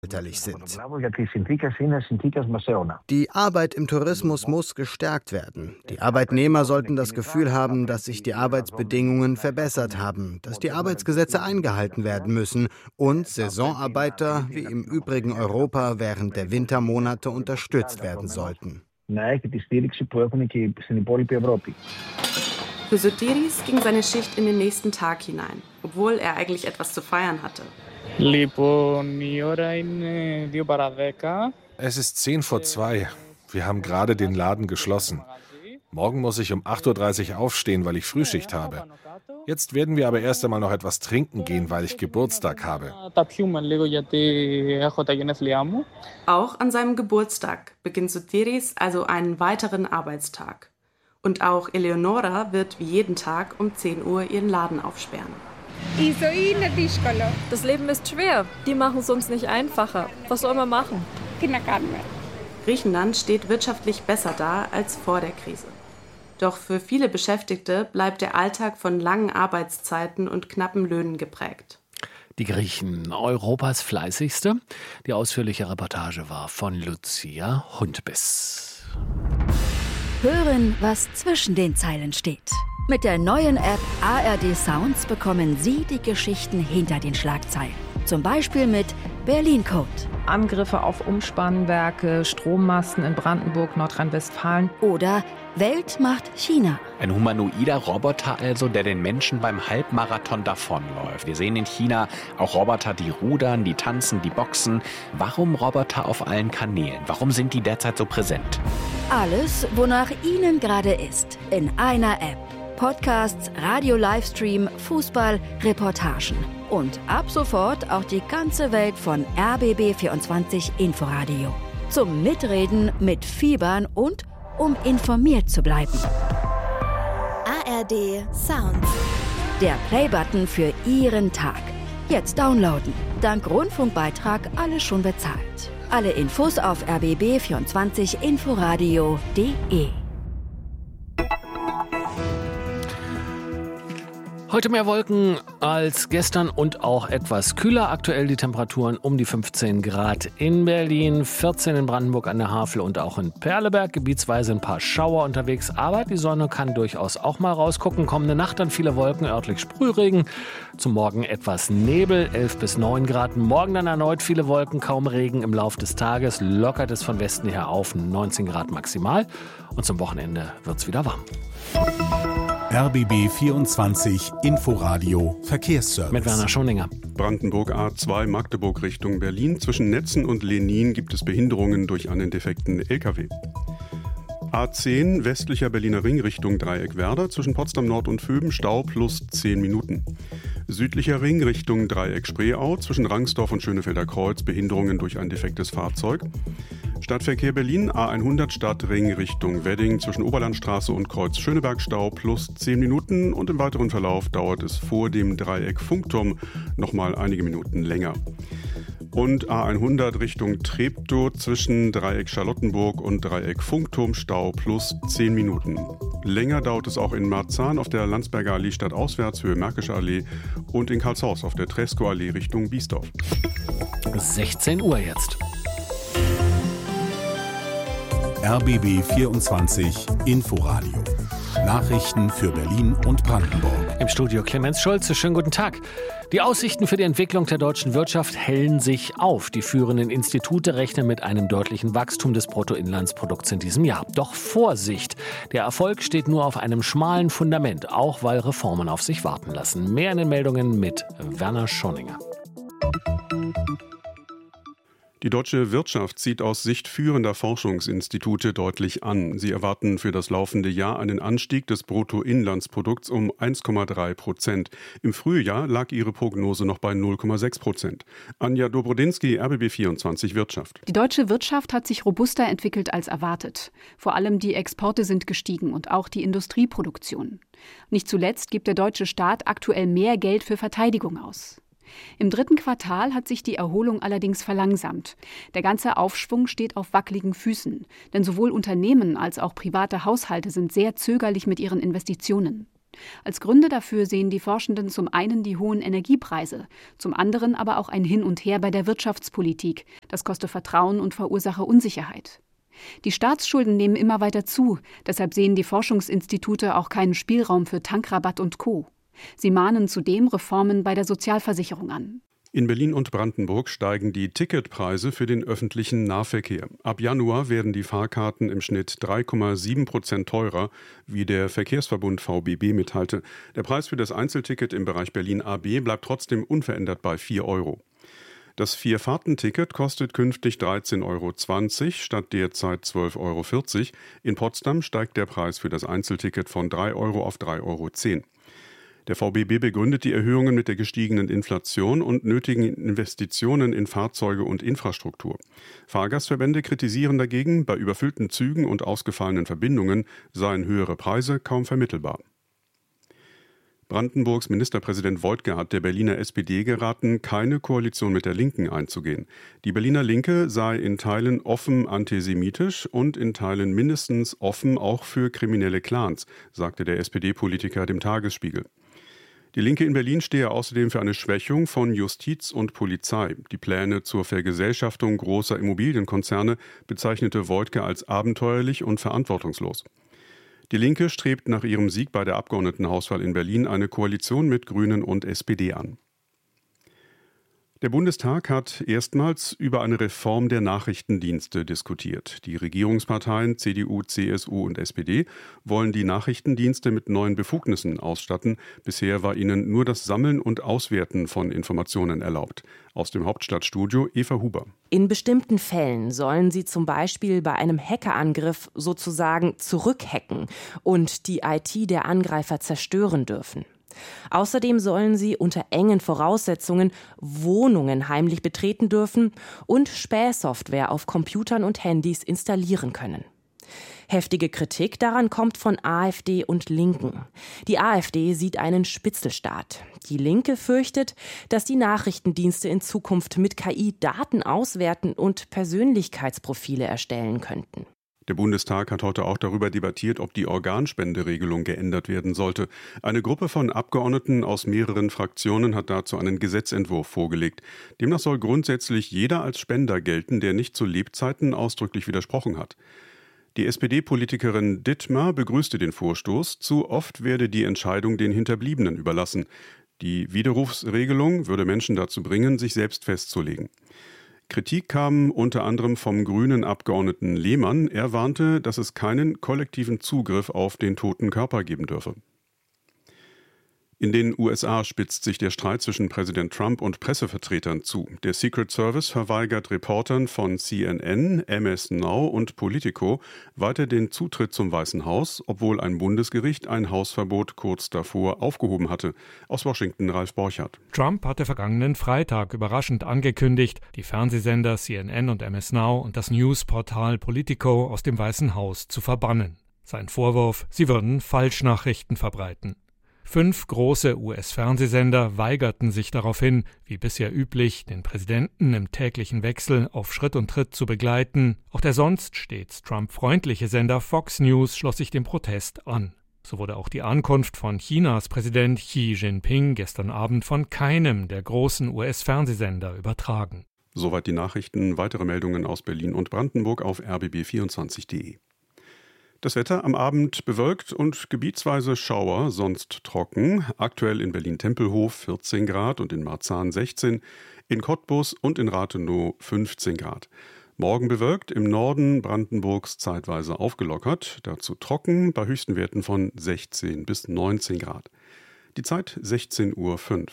sind. Die Arbeit im Tourismus muss gestärkt werden. Die Arbeitnehmer sollten das Gefühl haben, dass sich die Arbeitsbedingungen verbessert haben, dass die Arbeitsgesetze eingehalten werden müssen und Saisonarbeiter wie im übrigen Europa während der Wintermonate unterstützt werden sollten. Für Sotiris ging seine Schicht in den nächsten Tag hinein, obwohl er eigentlich etwas zu feiern hatte. Es ist 1:10. Wir haben gerade den Laden geschlossen. Morgen muss ich um 8:30 Uhr aufstehen, weil ich Frühschicht habe. Jetzt werden wir aber erst einmal noch etwas trinken gehen, weil ich Geburtstag habe. Auch an seinem Geburtstag beginnt Sotiris also einen weiteren Arbeitstag. Und auch Eleonora wird wie jeden Tag um 10 Uhr ihren Laden aufsperren. Das Leben ist schwer. Die machen es uns nicht einfacher. Was soll man machen? Griechenland steht wirtschaftlich besser da als vor der Krise. Doch für viele Beschäftigte bleibt der Alltag von langen Arbeitszeiten und knappen Löhnen geprägt. Die Griechen, Europas fleißigste. Die ausführliche Reportage war von Lucia Hundbiss. Hören, was zwischen den Zeilen steht. Mit der neuen App ARD Sounds bekommen Sie die Geschichten hinter den Schlagzeilen. Zum Beispiel mit Berlin Code. Angriffe auf Umspannwerke, Strommasten in Brandenburg, Nordrhein-Westfalen. Oder Welt macht China. Ein humanoider Roboter also, der den Menschen beim Halbmarathon davonläuft. Wir sehen in China auch Roboter, die rudern, die tanzen, die boxen. Warum Roboter auf allen Kanälen? Warum sind die derzeit so präsent? Alles, wonach Ihnen gerade ist, in einer App. Podcasts, Radio-Livestream, Fußball, Reportagen. Und ab sofort auch die ganze Welt von RBB24 Inforadio. Zum Mitreden, Mitfiebern und um informiert zu bleiben. ARD Sounds. Der Playbutton für Ihren Tag. Jetzt downloaden. Dank Rundfunkbeitrag alles schon bezahlt. Alle Infos auf rbb24inforadio.de. Heute mehr Wolken als gestern und auch etwas kühler. Aktuell die Temperaturen um die 15 Grad in Berlin, 14 in Brandenburg an der Havel und auch in Perleberg. Gebietsweise ein paar Schauer unterwegs, aber die Sonne kann durchaus auch mal rausgucken. Kommende Nacht dann viele Wolken, örtlich Sprühregen. Zum Morgen etwas Nebel, 11 bis 9 Grad. Morgen dann erneut viele Wolken, kaum Regen. Im Laufe des Tages lockert es von Westen her auf, 19 Grad maximal. Und zum Wochenende wird es wieder warm. RBB 24 Inforadio Verkehrsservice. Mit Werner Schoninger. Brandenburg A2 Magdeburg Richtung Berlin. Zwischen Netzen und Lenin gibt es Behinderungen durch einen defekten LKW. A10 westlicher Berliner Ring Richtung Dreieck-Werder. Zwischen Potsdam Nord und Vöben Stau plus 10 Minuten. Südlicher Ring Richtung Dreieck-Spreeau. Zwischen Rangsdorf und Schönefelder Kreuz Behinderungen durch ein defektes Fahrzeug. Stadtverkehr Berlin, A100 Stadtring Richtung Wedding, zwischen Oberlandstraße und Kreuz Schöneberg Stau plus 10 Minuten und im weiteren Verlauf dauert es vor dem Dreieck Funkturm nochmal einige Minuten länger. Und A100 Richtung Treptow zwischen Dreieck Charlottenburg und Dreieck Funkturm Stau plus 10 Minuten. Länger dauert es auch in Marzahn auf der Landsberger Allee stadtauswärts, Höhe Märkische Allee und in Karlshaus auf der Tresco Allee Richtung Biesdorf. 16 Uhr jetzt. RBB 24 Inforadio. Nachrichten für Berlin und Brandenburg. Im Studio Clemens Schulze. Schönen guten Tag. Die Aussichten für die Entwicklung der deutschen Wirtschaft hellen sich auf. Die führenden Institute rechnen mit einem deutlichen Wachstum des Bruttoinlandsprodukts in diesem Jahr. Doch Vorsicht! Der Erfolg steht nur auf einem schmalen Fundament, auch weil Reformen auf sich warten lassen. Mehr in den Meldungen mit Werner Schoninger. Die deutsche Wirtschaft zieht aus Sicht führender Forschungsinstitute deutlich an. Sie erwarten für das laufende Jahr einen Anstieg des Bruttoinlandsprodukts um 1,3%. Im Frühjahr lag ihre Prognose noch bei 0,6%. Anja Dobrodinsky, RBB24 Wirtschaft. Die deutsche Wirtschaft hat sich robuster entwickelt als erwartet. Vor allem die Exporte sind gestiegen und auch die Industrieproduktion. Nicht zuletzt gibt der deutsche Staat aktuell mehr Geld für Verteidigung aus. Im dritten Quartal hat sich die Erholung allerdings verlangsamt. Der ganze Aufschwung steht auf wackeligen Füßen, denn sowohl Unternehmen als auch private Haushalte sind sehr zögerlich mit ihren Investitionen. Als Gründe dafür sehen die Forschenden zum einen die hohen Energiepreise, zum anderen aber auch ein Hin und Her bei der Wirtschaftspolitik. Das koste Vertrauen und verursache Unsicherheit. Die Staatsschulden nehmen immer weiter zu, deshalb sehen die Forschungsinstitute auch keinen Spielraum für Tankrabatt und Co. Sie mahnen zudem Reformen bei der Sozialversicherung an. In Berlin und Brandenburg steigen die Ticketpreise für den öffentlichen Nahverkehr. Ab Januar werden die Fahrkarten im Schnitt 3,7% teurer, wie der Verkehrsverbund VBB mitteilte. Der Preis für das Einzelticket im Bereich Berlin AB bleibt trotzdem unverändert bei 4 €. Das Vierfahrtenticket kostet künftig 13,20 € statt derzeit 12,40 €. In Potsdam steigt der Preis für das Einzelticket von 3 € auf 3,10 €. Der VBB begründet die Erhöhungen mit der gestiegenen Inflation und nötigen Investitionen in Fahrzeuge und Infrastruktur. Fahrgastverbände kritisieren dagegen, bei überfüllten Zügen und ausgefallenen Verbindungen seien höhere Preise kaum vermittelbar. Brandenburgs Ministerpräsident Woidke hat der Berliner SPD geraten, keine Koalition mit der Linken einzugehen. Die Berliner Linke sei in Teilen offen antisemitisch und in Teilen mindestens offen auch für kriminelle Clans, sagte der SPD-Politiker dem Tagesspiegel. Die Linke in Berlin stehe außerdem für eine Schwächung von Justiz und Polizei. Die Pläne zur Vergesellschaftung großer Immobilienkonzerne bezeichnete Woidke als abenteuerlich und verantwortungslos. Die Linke strebt nach ihrem Sieg bei der Abgeordnetenhauswahl in Berlin eine Koalition mit Grünen und SPD an. Der Bundestag hat erstmals über eine Reform der Nachrichtendienste diskutiert. Die Regierungsparteien CDU, CSU und SPD wollen die Nachrichtendienste mit neuen Befugnissen ausstatten. Bisher war ihnen nur das Sammeln und Auswerten von Informationen erlaubt. Aus dem Hauptstadtstudio Eva Huber. In bestimmten Fällen sollen sie zum Beispiel bei einem Hackerangriff sozusagen zurückhacken und die IT der Angreifer zerstören dürfen. Außerdem sollen sie unter engen Voraussetzungen Wohnungen heimlich betreten dürfen und Spähsoftware auf Computern und Handys installieren können. Heftige Kritik daran kommt von AfD und Linken. Die AfD sieht einen Spitzelstaat. Die Linke fürchtet, dass die Nachrichtendienste in Zukunft mit KI Daten auswerten und Persönlichkeitsprofile erstellen könnten. Der Bundestag hat heute auch darüber debattiert, ob die Organspenderegelung geändert werden sollte. Eine Gruppe von Abgeordneten aus mehreren Fraktionen hat dazu einen Gesetzentwurf vorgelegt. Demnach soll grundsätzlich jeder als Spender gelten, der nicht zu Lebzeiten ausdrücklich widersprochen hat. Die SPD-Politikerin Dittmar begrüßte den Vorstoß. Zu oft werde die Entscheidung den Hinterbliebenen überlassen. Die Widerrufsregelung würde Menschen dazu bringen, sich selbst festzulegen. Kritik kam unter anderem vom grünen Abgeordneten Lehmann. Er warnte, dass es keinen kollektiven Zugriff auf den toten Körper geben dürfe. In den USA spitzt sich der Streit zwischen Präsident Trump und Pressevertretern zu. Der Secret Service verweigert Reportern von CNN, MS Now und Politico weiter den Zutritt zum Weißen Haus, obwohl ein Bundesgericht ein Hausverbot kurz davor aufgehoben hatte. Aus Washington Ralf Borchardt. Trump hatte vergangenen Freitag überraschend angekündigt, die Fernsehsender CNN und MS Now und das Newsportal Politico aus dem Weißen Haus zu verbannen. Sein Vorwurf, sie würden Falschnachrichten verbreiten. 5 große US-Fernsehsender weigerten sich daraufhin, wie bisher üblich, den Präsidenten im täglichen Wechsel auf Schritt und Tritt zu begleiten. Auch der sonst stets Trump-freundliche Sender Fox News schloss sich dem Protest an. So wurde auch die Ankunft von Chinas Präsident Xi Jinping gestern Abend von keinem der großen US-Fernsehsender übertragen. Soweit die Nachrichten. Weitere Meldungen aus Berlin und Brandenburg auf rbb24.de. Das Wetter am Abend bewölkt und gebietsweise Schauer, sonst trocken. Aktuell in Berlin-Tempelhof 14 Grad und in Marzahn 16, in Cottbus und in Rathenow 15 Grad. Morgen bewölkt, im Norden Brandenburgs zeitweise aufgelockert, dazu trocken, bei höchsten Werten von 16 bis 19 Grad. Die Zeit 16:05 Uhr.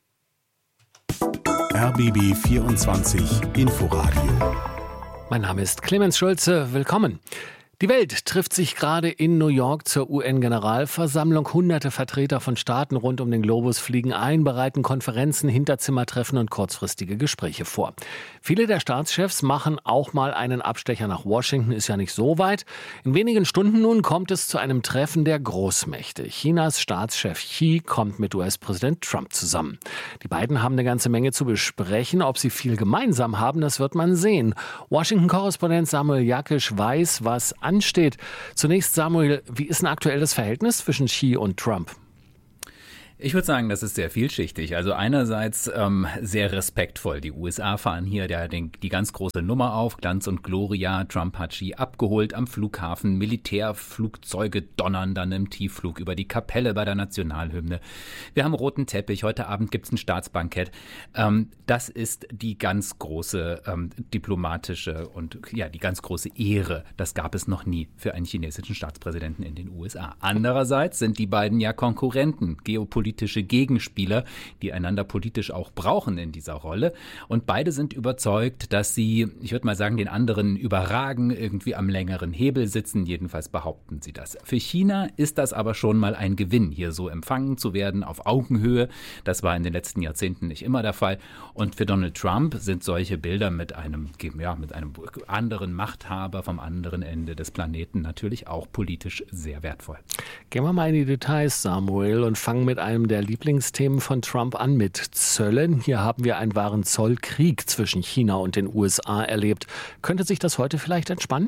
RBB 24 Inforadio. Mein Name ist Clemens Schulze, willkommen. Die Welt trifft sich gerade in New York zur UN-Generalversammlung. Hunderte Vertreter von Staaten rund um den Globus fliegen ein, bereiten Konferenzen, Hinterzimmertreffen und kurzfristige Gespräche vor. Viele der Staatschefs machen auch mal einen Abstecher nach Washington, ist ja nicht so weit. In wenigen Stunden nun kommt es zu einem Treffen der Großmächte. Chinas Staatschef Xi kommt mit US-Präsident Trump zusammen. Die beiden haben eine ganze Menge zu besprechen. Ob sie viel gemeinsam haben, das wird man sehen. Washington-Korrespondent Samuel Jakisch weiß, was ansteht. Zunächst, Samuel, wie ist denn aktuell das Verhältnis zwischen Xi und Trump? Ich würde sagen, das ist sehr vielschichtig. Also einerseits sehr respektvoll. Die USA fahren hier die ganz große Nummer auf. Glanz und Gloria. Trump hat Xi abgeholt am Flughafen. Militärflugzeuge donnern dann im Tiefflug über die Kapelle bei der Nationalhymne. Wir haben roten Teppich. Heute Abend gibt es ein Staatsbankett. Das ist die ganz große diplomatische und die ganz große Ehre. Das gab es noch nie für einen chinesischen Staatspräsidenten in den USA. Andererseits sind die beiden ja Konkurrenten, geopolitische Gegenspieler, die einander politisch auch brauchen in dieser Rolle. Und beide sind überzeugt, dass sie, ich würde mal sagen, den anderen überragen, irgendwie am längeren Hebel sitzen. Jedenfalls behaupten sie das. Für China ist das aber schon mal ein Gewinn, hier so empfangen zu werden auf Augenhöhe. Das war in den letzten Jahrzehnten nicht immer der Fall. Und für Donald Trump sind solche Bilder mit einem anderen Machthaber vom anderen Ende des Planeten natürlich auch politisch sehr wertvoll. Gehen wir mal in die Details, Samuel, und fangen mit einem der Lieblingsthemen von Trump an, mit Zöllen. Hier haben wir einen wahren Zollkrieg zwischen China und den USA erlebt. Könnte sich das heute vielleicht entspannen?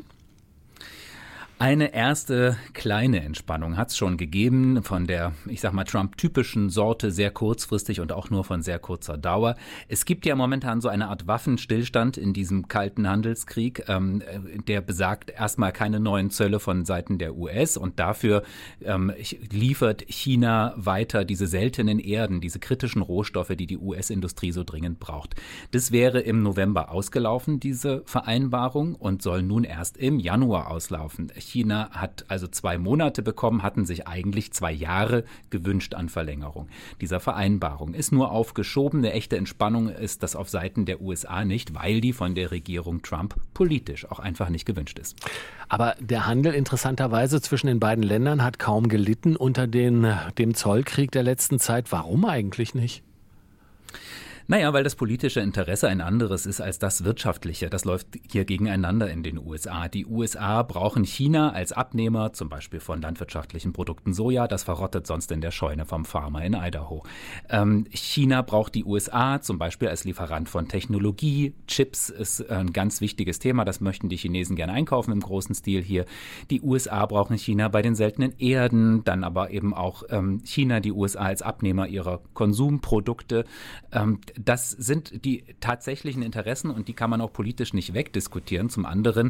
Eine erste kleine Entspannung hat es schon gegeben, von der, Trump-typischen Sorte, sehr kurzfristig und auch nur von sehr kurzer Dauer. Es gibt ja momentan so eine Art Waffenstillstand in diesem kalten Handelskrieg, der besagt erstmal keine neuen Zölle von Seiten der US und dafür liefert China weiter diese seltenen Erden, diese kritischen Rohstoffe, die die US-Industrie so dringend braucht. Das wäre im November ausgelaufen, diese Vereinbarung, und soll nun erst im Januar auslaufen. China hat also 2 Monate bekommen, hatten sich eigentlich 2 Jahre gewünscht an Verlängerung dieser Vereinbarung. Ist nur aufgeschoben. Eine echte Entspannung ist das auf Seiten der USA nicht, weil die von der Regierung Trump politisch auch einfach nicht gewünscht ist. Aber der Handel interessanterweise zwischen den beiden Ländern hat kaum gelitten unter dem Zollkrieg der letzten Zeit. Warum eigentlich nicht? Naja, weil das politische Interesse ein anderes ist als das wirtschaftliche. Das läuft hier gegeneinander in den USA. Die USA brauchen China als Abnehmer, zum Beispiel von landwirtschaftlichen Produkten Soja. Das verrottet sonst in der Scheune vom Farmer in Idaho. China braucht die USA zum Beispiel als Lieferant von Technologie. Chips ist ein ganz wichtiges Thema. Das möchten die Chinesen gerne einkaufen im großen Stil hier. Die USA brauchen China bei den seltenen Erden. Dann aber eben auch China, die USA als Abnehmer ihrer Konsumprodukte. Das sind die tatsächlichen Interessen und die kann man auch politisch nicht wegdiskutieren. Zum anderen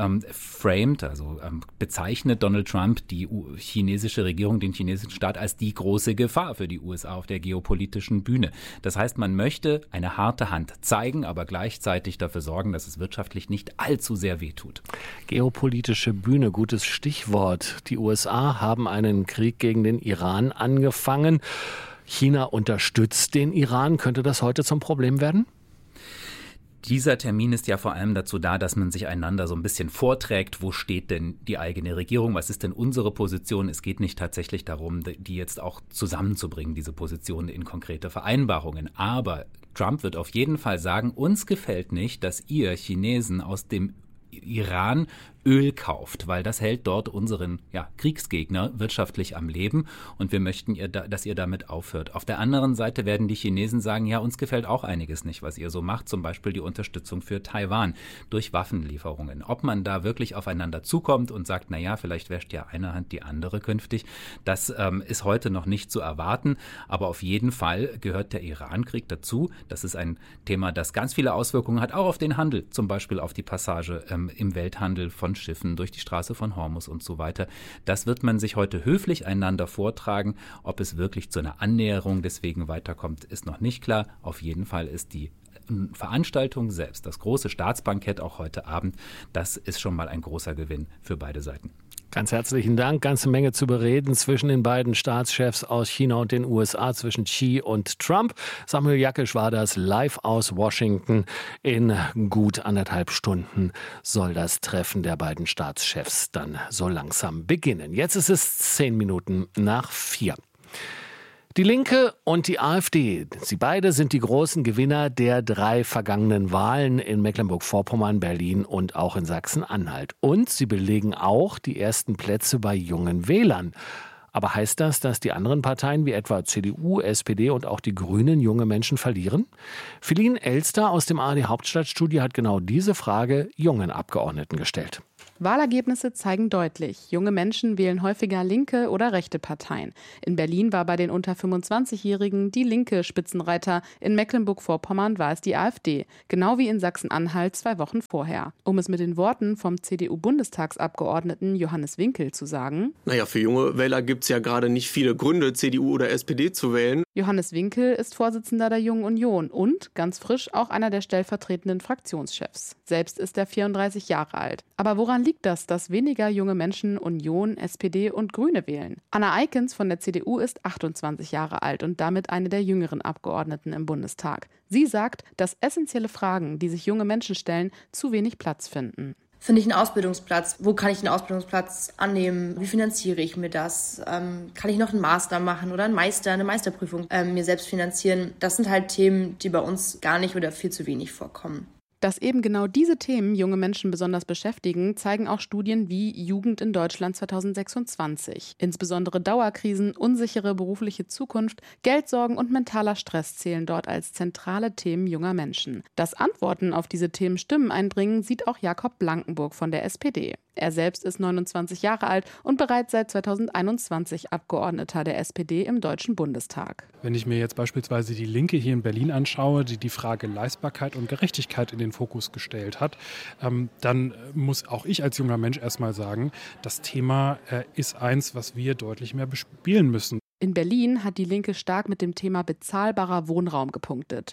bezeichnet Donald Trump die chinesische Regierung, den chinesischen Staat als die große Gefahr für die USA auf der geopolitischen Bühne. Das heißt, man möchte eine harte Hand zeigen, aber gleichzeitig dafür sorgen, dass es wirtschaftlich nicht allzu sehr wehtut. Geopolitische Bühne, gutes Stichwort. Die USA haben einen Krieg gegen den Iran angefangen. China unterstützt den Iran. Könnte das heute zum Problem werden? Dieser Termin ist ja vor allem dazu da, dass man sich einander so ein bisschen vorträgt. Wo steht denn die eigene Regierung? Was ist denn unsere Position? Es geht nicht tatsächlich darum, die jetzt auch zusammenzubringen, diese Positionen in konkrete Vereinbarungen. Aber Trump wird auf jeden Fall sagen, uns gefällt nicht, dass ihr Chinesen aus dem Iran Öl kauft, weil das hält dort unseren Kriegsgegner wirtschaftlich am Leben und wir möchten, dass ihr damit aufhört. Auf der anderen Seite werden die Chinesen sagen, ja, uns gefällt auch einiges nicht, was ihr so macht, zum Beispiel die Unterstützung für Taiwan durch Waffenlieferungen. Ob man da wirklich aufeinander zukommt und sagt, naja, vielleicht wäscht ja eine Hand die andere künftig, das ist heute noch nicht zu erwarten, aber auf jeden Fall gehört der Iran-Krieg dazu. Das ist ein Thema, das ganz viele Auswirkungen hat, auch auf den Handel, zum Beispiel auf die Passage im Welthandel von Schiffen durch die Straße von Hormuz und so weiter. Das wird man sich heute höflich einander vortragen. Ob es wirklich zu einer Annäherung deswegen weiterkommt, ist noch nicht klar. Auf jeden Fall ist die Veranstaltung selbst, das große Staatsbankett auch heute Abend, das ist schon mal ein großer Gewinn für beide Seiten. Ganz herzlichen Dank. Ganze Menge zu bereden zwischen den beiden Staatschefs aus China und den USA, zwischen Xi und Trump. Samuel Jackisch war das live aus Washington. In gut 1,5 Stunden soll das Treffen der beiden Staatschefs dann so langsam beginnen. Jetzt ist es 10 Minuten nach 4. Die Linke und die AfD, sie beide sind die großen Gewinner der 3 vergangenen Wahlen in Mecklenburg-Vorpommern, Berlin und auch in Sachsen-Anhalt. Und sie belegen auch die ersten Plätze bei jungen Wählern. Aber heißt das, dass die anderen Parteien wie etwa CDU, SPD und auch die Grünen junge Menschen verlieren? Philine Elster aus dem ARD Hauptstadtstudio hat genau diese Frage jungen Abgeordneten gestellt. Wahlergebnisse zeigen deutlich, junge Menschen wählen häufiger linke oder rechte Parteien. In Berlin war bei den unter 25-Jährigen die Linke Spitzenreiter, in Mecklenburg-Vorpommern war es die AfD, genau wie in Sachsen-Anhalt 2 Wochen vorher. Um es mit den Worten vom CDU-Bundestagsabgeordneten Johannes Winkel zu sagen: Naja, für junge Wähler gibt es ja gerade nicht viele Gründe, CDU oder SPD zu wählen. Johannes Winkel ist Vorsitzender der Jungen Union und, ganz frisch, auch einer der stellvertretenden Fraktionschefs. Selbst ist er 34 Jahre alt. Aber woran liegt das, dass weniger junge Menschen Union, SPD und Grüne wählen? Anna Eikens von der CDU ist 28 Jahre alt und damit eine der jüngeren Abgeordneten im Bundestag. Sie sagt, dass essentielle Fragen, die sich junge Menschen stellen, zu wenig Platz finden. Finde ich einen Ausbildungsplatz? Wo kann ich einen Ausbildungsplatz annehmen? Wie finanziere ich mir das? Kann ich noch einen Master machen oder eine Meisterprüfung mir selbst finanzieren? Das sind halt Themen, die bei uns gar nicht oder viel zu wenig vorkommen. Dass eben genau diese Themen junge Menschen besonders beschäftigen, zeigen auch Studien wie Jugend in Deutschland 2026. Insbesondere Dauerkrisen, unsichere berufliche Zukunft, Geldsorgen und mentaler Stress zählen dort als zentrale Themen junger Menschen. Dass Antworten auf diese Themen Stimmen einbringen, sieht auch Jakob Blankenburg von der SPD. Er selbst ist 29 Jahre alt und bereits seit 2021 Abgeordneter der SPD im Deutschen Bundestag. Wenn ich mir jetzt beispielsweise die Linke hier in Berlin anschaue, die Frage Leistbarkeit und Gerechtigkeit in den Fokus gestellt hat, dann muss auch ich als junger Mensch erstmal sagen, das Thema ist eins, was wir deutlich mehr bespielen müssen. In Berlin hat die Linke stark mit dem Thema bezahlbarer Wohnraum gepunktet.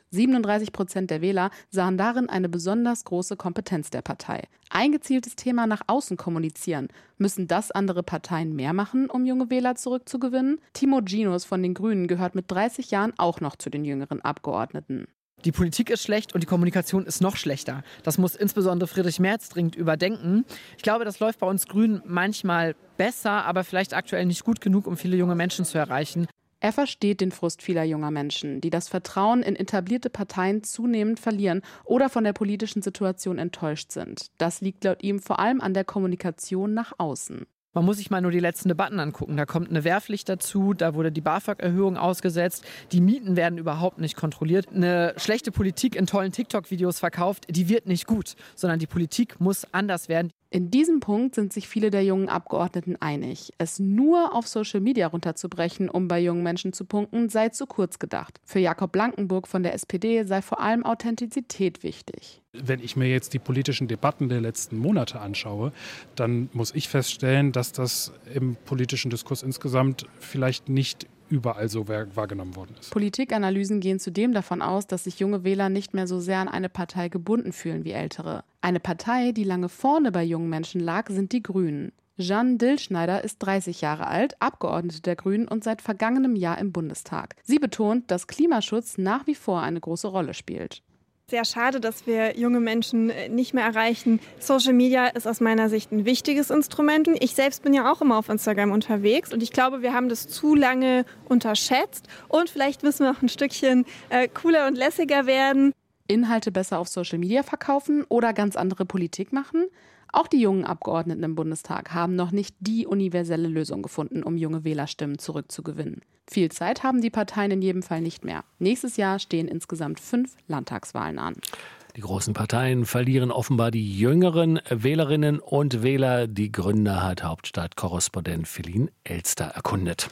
37% der Wähler sahen darin eine besonders große Kompetenz der Partei. Ein gezieltes Thema nach außen kommunizieren. Müssen das andere Parteien mehr machen, um junge Wähler zurückzugewinnen? Timo Ginos von den Grünen gehört mit 30 Jahren auch noch zu den jüngeren Abgeordneten. Die Politik ist schlecht und die Kommunikation ist noch schlechter. Das muss insbesondere Friedrich Merz dringend überdenken. Ich glaube, das läuft bei uns Grünen manchmal besser, aber vielleicht aktuell nicht gut genug, um viele junge Menschen zu erreichen. Er versteht den Frust vieler junger Menschen, die das Vertrauen in etablierte Parteien zunehmend verlieren oder von der politischen Situation enttäuscht sind. Das liegt laut ihm vor allem an der Kommunikation nach außen. Man muss sich mal nur die letzten Debatten angucken. Da kommt eine Wehrpflicht dazu, da wurde die BAföG-Erhöhung ausgesetzt, die Mieten werden überhaupt nicht kontrolliert. Eine schlechte Politik in tollen TikTok-Videos verkauft, die wird nicht gut, sondern die Politik muss anders werden. In diesem Punkt sind sich viele der jungen Abgeordneten einig. Es nur auf Social Media runterzubrechen, um bei jungen Menschen zu punkten, sei zu kurz gedacht. Für Jakob Blankenburg von der SPD sei vor allem Authentizität wichtig. Wenn ich mir jetzt die politischen Debatten der letzten Monate anschaue, dann muss ich feststellen, dass das im politischen Diskurs insgesamt vielleicht nicht überall so wahrgenommen worden ist. Politikanalysen gehen zudem davon aus, dass sich junge Wähler nicht mehr so sehr an eine Partei gebunden fühlen wie ältere. Eine Partei, die lange vorne bei jungen Menschen lag, sind die Grünen. Jeanne Dillschneider ist 30 Jahre alt, Abgeordnete der Grünen und seit vergangenem Jahr im Bundestag. Sie betont, dass Klimaschutz nach wie vor eine große Rolle spielt. Sehr schade, dass wir junge Menschen nicht mehr erreichen. Social Media ist aus meiner Sicht ein wichtiges Instrument. Ich selbst bin ja auch immer auf Instagram unterwegs und ich glaube, wir haben das zu lange unterschätzt und vielleicht müssen wir auch ein Stückchen cooler und lässiger werden. Inhalte besser auf Social Media verkaufen oder ganz andere Politik machen? Auch die jungen Abgeordneten im Bundestag haben noch nicht die universelle Lösung gefunden, um junge Wählerstimmen zurückzugewinnen. Viel Zeit haben die Parteien in jedem Fall nicht mehr. Nächstes Jahr stehen insgesamt 5 Landtagswahlen an. Die großen Parteien verlieren offenbar die jüngeren Wählerinnen und Wähler. Die Gründe hat Hauptstadtkorrespondent Feline Elster erkundet.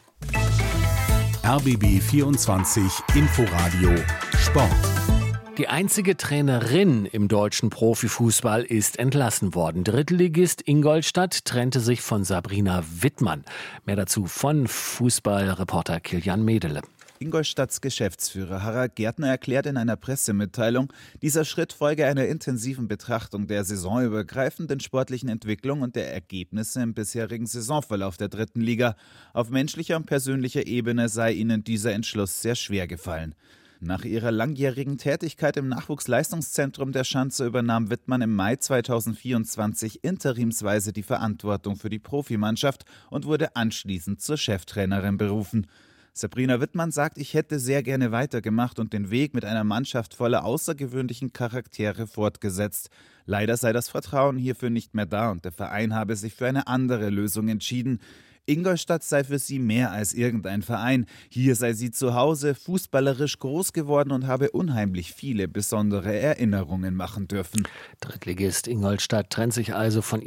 RBB 24 Inforadio Sport. Die einzige Trainerin im deutschen Profifußball ist entlassen worden. Drittligist Ingolstadt trennte sich von Sabrina Wittmann. Mehr dazu von Fußballreporter Kilian Medele. Ingolstadts Geschäftsführer Harald Gärtner erklärt in einer Pressemitteilung, dieser Schritt folge einer intensiven Betrachtung der saisonübergreifenden sportlichen Entwicklung und der Ergebnisse im bisherigen Saisonverlauf der dritten Liga. Auf menschlicher und persönlicher Ebene sei ihnen dieser Entschluss sehr schwer gefallen. Nach ihrer langjährigen Tätigkeit im Nachwuchsleistungszentrum der Schanze übernahm Wittmann im Mai 2024 interimsweise die Verantwortung für die Profimannschaft und wurde anschließend zur Cheftrainerin berufen. Sabrina Wittmann sagt, ich hätte sehr gerne weitergemacht und den Weg mit einer Mannschaft voller außergewöhnlichen Charaktere fortgesetzt. Leider sei das Vertrauen hierfür nicht mehr da und der Verein habe sich für eine andere Lösung entschieden. Ingolstadt sei für sie mehr als irgendein Verein. Hier sei sie zu Hause, fußballerisch groß geworden und habe unheimlich viele besondere Erinnerungen machen dürfen. Drittligist Ingolstadt trennt sich also von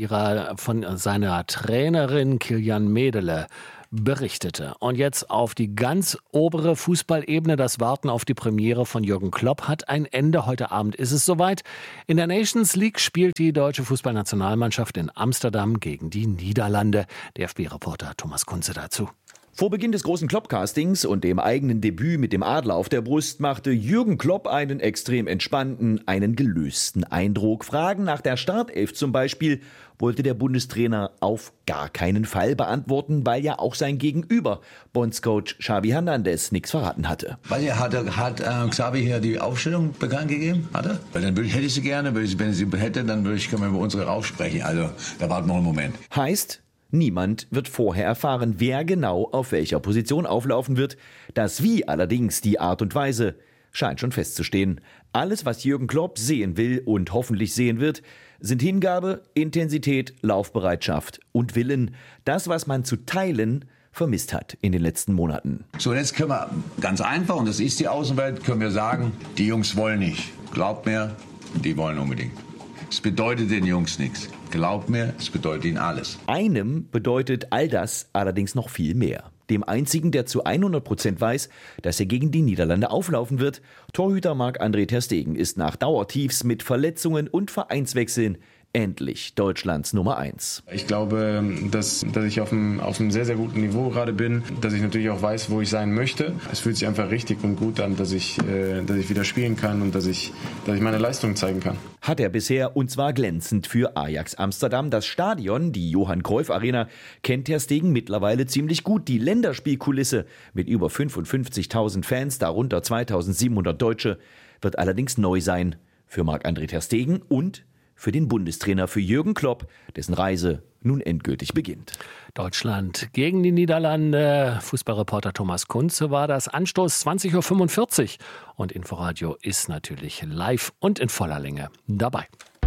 seiner Trainerin Kilian Medele, berichtete. Und jetzt auf die ganz obere Fußballebene. Das Warten auf die Premiere von Jürgen Klopp hat ein Ende. Heute Abend ist es soweit. In der Nations League spielt die deutsche Fußballnationalmannschaft in Amsterdam gegen die Niederlande. DFB-Reporter Thomas Kunze dazu. Vor Beginn des großen Klopp-Castings und dem eigenen Debüt mit dem Adler auf der Brust machte Jürgen Klopp einen extrem entspannten, einen gelösten Eindruck. Fragen nach der Startelf zum Beispiel wollte der Bundestrainer auf gar keinen Fall beantworten, weil ja auch sein Gegenüber, Bondscoach Xavi Hernandez, nichts verraten hatte. Hat Xavi hier die Aufstellung bekannt gegeben? Hat er? Weil dann hätte ich sie gerne, wenn ich sie hätte, dann können wir über unsere aufsprechen. Also da warten wir noch einen Moment. Heißt, niemand wird vorher erfahren, wer genau auf welcher Position auflaufen wird. Das Wie allerdings, die Art und Weise, scheint schon festzustehen. Alles, was Jürgen Klopp sehen will und hoffentlich sehen wird, sind Hingabe, Intensität, Laufbereitschaft und Willen. Das, was man zu teilen vermisst hat in den letzten Monaten. So, jetzt können wir ganz einfach, und das ist die Außenwelt, können wir sagen, die Jungs wollen nicht. Glaubt mir, die wollen unbedingt. Es bedeutet den Jungs nichts. Glaubt mir, es bedeutet ihnen alles. Einem bedeutet all das allerdings noch viel mehr. Dem einzigen, der zu 100% weiß, dass er gegen die Niederlande auflaufen wird. Torhüter Marc-André ter Stegen ist nach Dauertiefs mit Verletzungen und Vereinswechseln endlich Deutschlands Nummer 1. Ich glaube, dass ich auf einem sehr, sehr guten Niveau gerade bin, dass ich natürlich auch weiß, wo ich sein möchte. Es fühlt sich einfach richtig und gut an, dass ich wieder spielen kann und dass ich meine Leistung zeigen kann. Hat er bisher, und zwar glänzend für Ajax Amsterdam. Das Stadion, die Johann Cruyff Arena, kennt ter Stegen mittlerweile ziemlich gut. Die Länderspielkulisse mit über 55.000 Fans, darunter 2.700 Deutsche, wird allerdings neu sein für Marc-André ter Stegen und für den Bundestrainer, für Jürgen Klopp, dessen Reise nun endgültig beginnt. Deutschland gegen die Niederlande. Fußballreporter Thomas Kunze war das. Anstoß 20.45 Uhr. Und Inforadio ist natürlich live und in voller Länge dabei.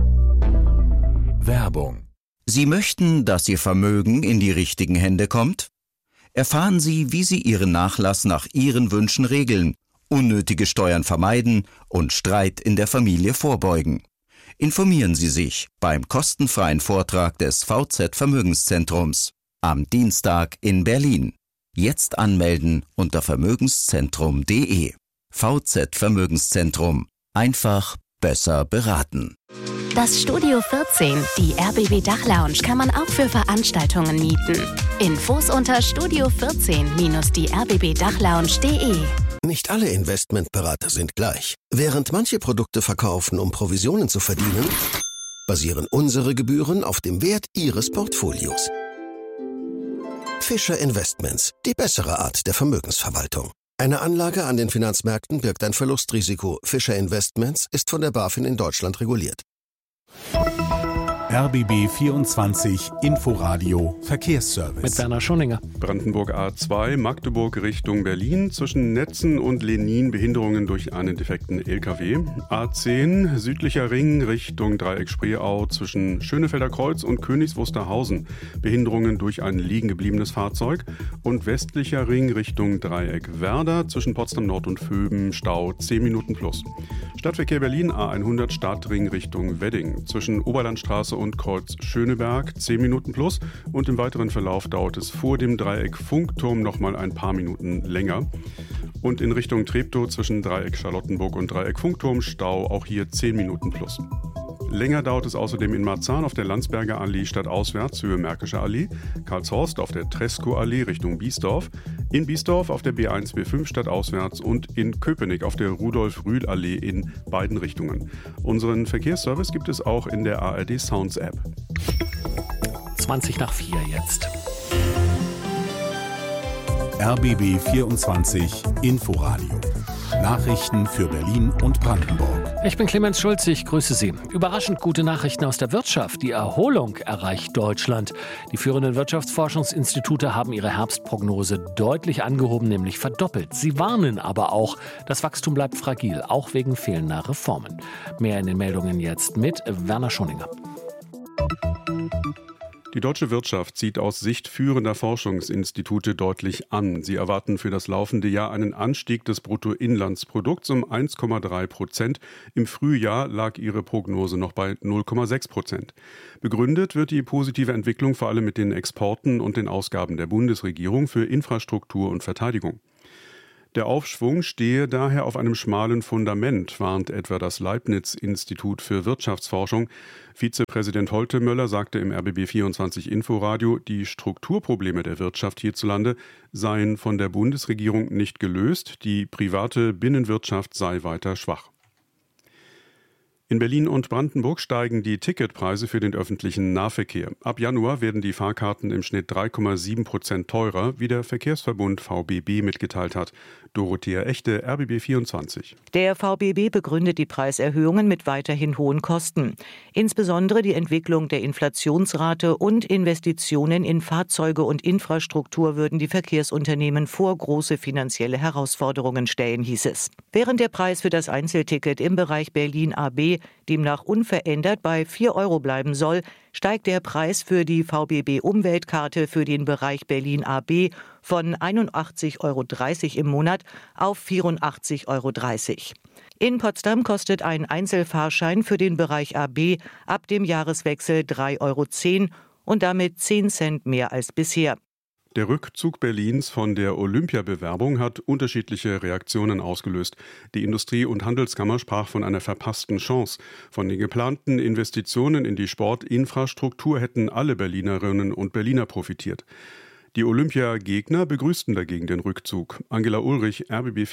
Werbung. Sie möchten, dass Ihr Vermögen in die richtigen Hände kommt? Erfahren Sie, wie Sie Ihren Nachlass nach Ihren Wünschen regeln, unnötige Steuern vermeiden und Streit in der Familie vorbeugen. Informieren Sie sich beim kostenfreien Vortrag des VZ Vermögenszentrums am Dienstag in Berlin. Jetzt anmelden unter vermögenszentrum.de. VZ Vermögenszentrum. Einfach besser beraten. Das Studio 14, die RBB Dachlounge, kann man auch für Veranstaltungen mieten. Infos unter studio14-die-rbbdachlounge.de. Nicht alle Investmentberater sind gleich. Während manche Produkte verkaufen, um Provisionen zu verdienen, basieren unsere Gebühren auf dem Wert Ihres Portfolios. Fischer Investments, die bessere Art der Vermögensverwaltung. Eine Anlage an den Finanzmärkten birgt ein Verlustrisiko. Fischer Investments ist von der BaFin in Deutschland reguliert. RBB 24 Inforadio Verkehrsservice. Mit Werner Schoninger. Brandenburg A2, Magdeburg Richtung Berlin. Zwischen Netzen und Lenin Behinderungen durch einen defekten LKW. A10, südlicher Ring Richtung Dreieck Spreeau. Zwischen Schönefelder Kreuz und Königs Wusterhausen. Behinderungen durch ein liegen gebliebenes Fahrzeug. Und westlicher Ring Richtung Dreieck Werder. Zwischen Potsdam Nord und Vöben Stau 10 Minuten plus. Stadtverkehr Berlin A100 Stadtring Richtung Wedding. Zwischen Oberlandstraße und Kreuz Schöneberg 10 Minuten plus und im weiteren Verlauf dauert es vor dem Dreieck Funkturm nochmal ein paar Minuten länger. Und in Richtung Treptow zwischen Dreieck Charlottenburg und Dreieck Funkturm Stau auch hier 10 Minuten plus. Länger dauert es außerdem in Marzahn auf der Landsberger Allee stadtauswärts, Höhe Märkische Allee, Karlshorst auf der Treskow-Allee Richtung Biesdorf, in Biesdorf auf der B1, B5 stadtauswärts und in Köpenick auf der Rudolf-Rühl-Allee in beiden Richtungen. Unseren Verkehrsservice gibt es auch in der ARD Sounds App. 4:20 jetzt. RBB 24 Inforadio Nachrichten für Berlin und Brandenburg. Ich bin Clemens Schulz, ich grüße Sie. Überraschend gute Nachrichten aus der Wirtschaft. Die Erholung erreicht Deutschland. Die führenden Wirtschaftsforschungsinstitute haben ihre Herbstprognose deutlich angehoben, nämlich verdoppelt. Sie warnen aber auch, das Wachstum bleibt fragil, auch wegen fehlender Reformen. Mehr in den Meldungen jetzt mit Werner Schoninger. Die deutsche Wirtschaft sieht aus Sicht führender Forschungsinstitute deutlich an. Sie erwarten für das laufende Jahr einen Anstieg des Bruttoinlandsprodukts um 1,3%. Im Frühjahr lag ihre Prognose noch bei 0,6%. Begründet wird die positive Entwicklung vor allem mit den Exporten und den Ausgaben der Bundesregierung für Infrastruktur und Verteidigung. Der Aufschwung stehe daher auf einem schmalen Fundament, warnt etwa das Leibniz-Institut für Wirtschaftsforschung. Vizepräsident Holtemöller sagte im RBB24 Inforadio, die Strukturprobleme der Wirtschaft hierzulande seien von der Bundesregierung nicht gelöst, die private Binnenwirtschaft sei weiter schwach. In Berlin und Brandenburg steigen die Ticketpreise für den öffentlichen Nahverkehr. Ab Januar werden die Fahrkarten im Schnitt 3,7% teurer, wie der Verkehrsverbund VBB mitgeteilt hat. Dorothea Echte, RBB24. Der VBB begründet die Preiserhöhungen mit weiterhin hohen Kosten. Insbesondere die Entwicklung der Inflationsrate und Investitionen in Fahrzeuge und Infrastruktur würden die Verkehrsunternehmen vor große finanzielle Herausforderungen stellen, hieß es. Während der Preis für das Einzelticket im Bereich Berlin AB demnach unverändert bei 4 € bleiben soll, steigt der Preis für die VBB-Umweltkarte für den Bereich Berlin AB von 81,30 € im Monat auf 84,30 €. In Potsdam kostet ein Einzelfahrschein für den Bereich AB ab dem Jahreswechsel 3,10 € und damit 10 Cent mehr als bisher. Der Rückzug Berlins von der Olympiabewerbung hat unterschiedliche Reaktionen ausgelöst. Die Industrie- und Handelskammer sprach von einer verpassten Chance. Von den geplanten Investitionen in die Sportinfrastruktur hätten alle Berlinerinnen und Berliner profitiert. Die Olympiagegner begrüßten dagegen den Rückzug. Angela Ulrich,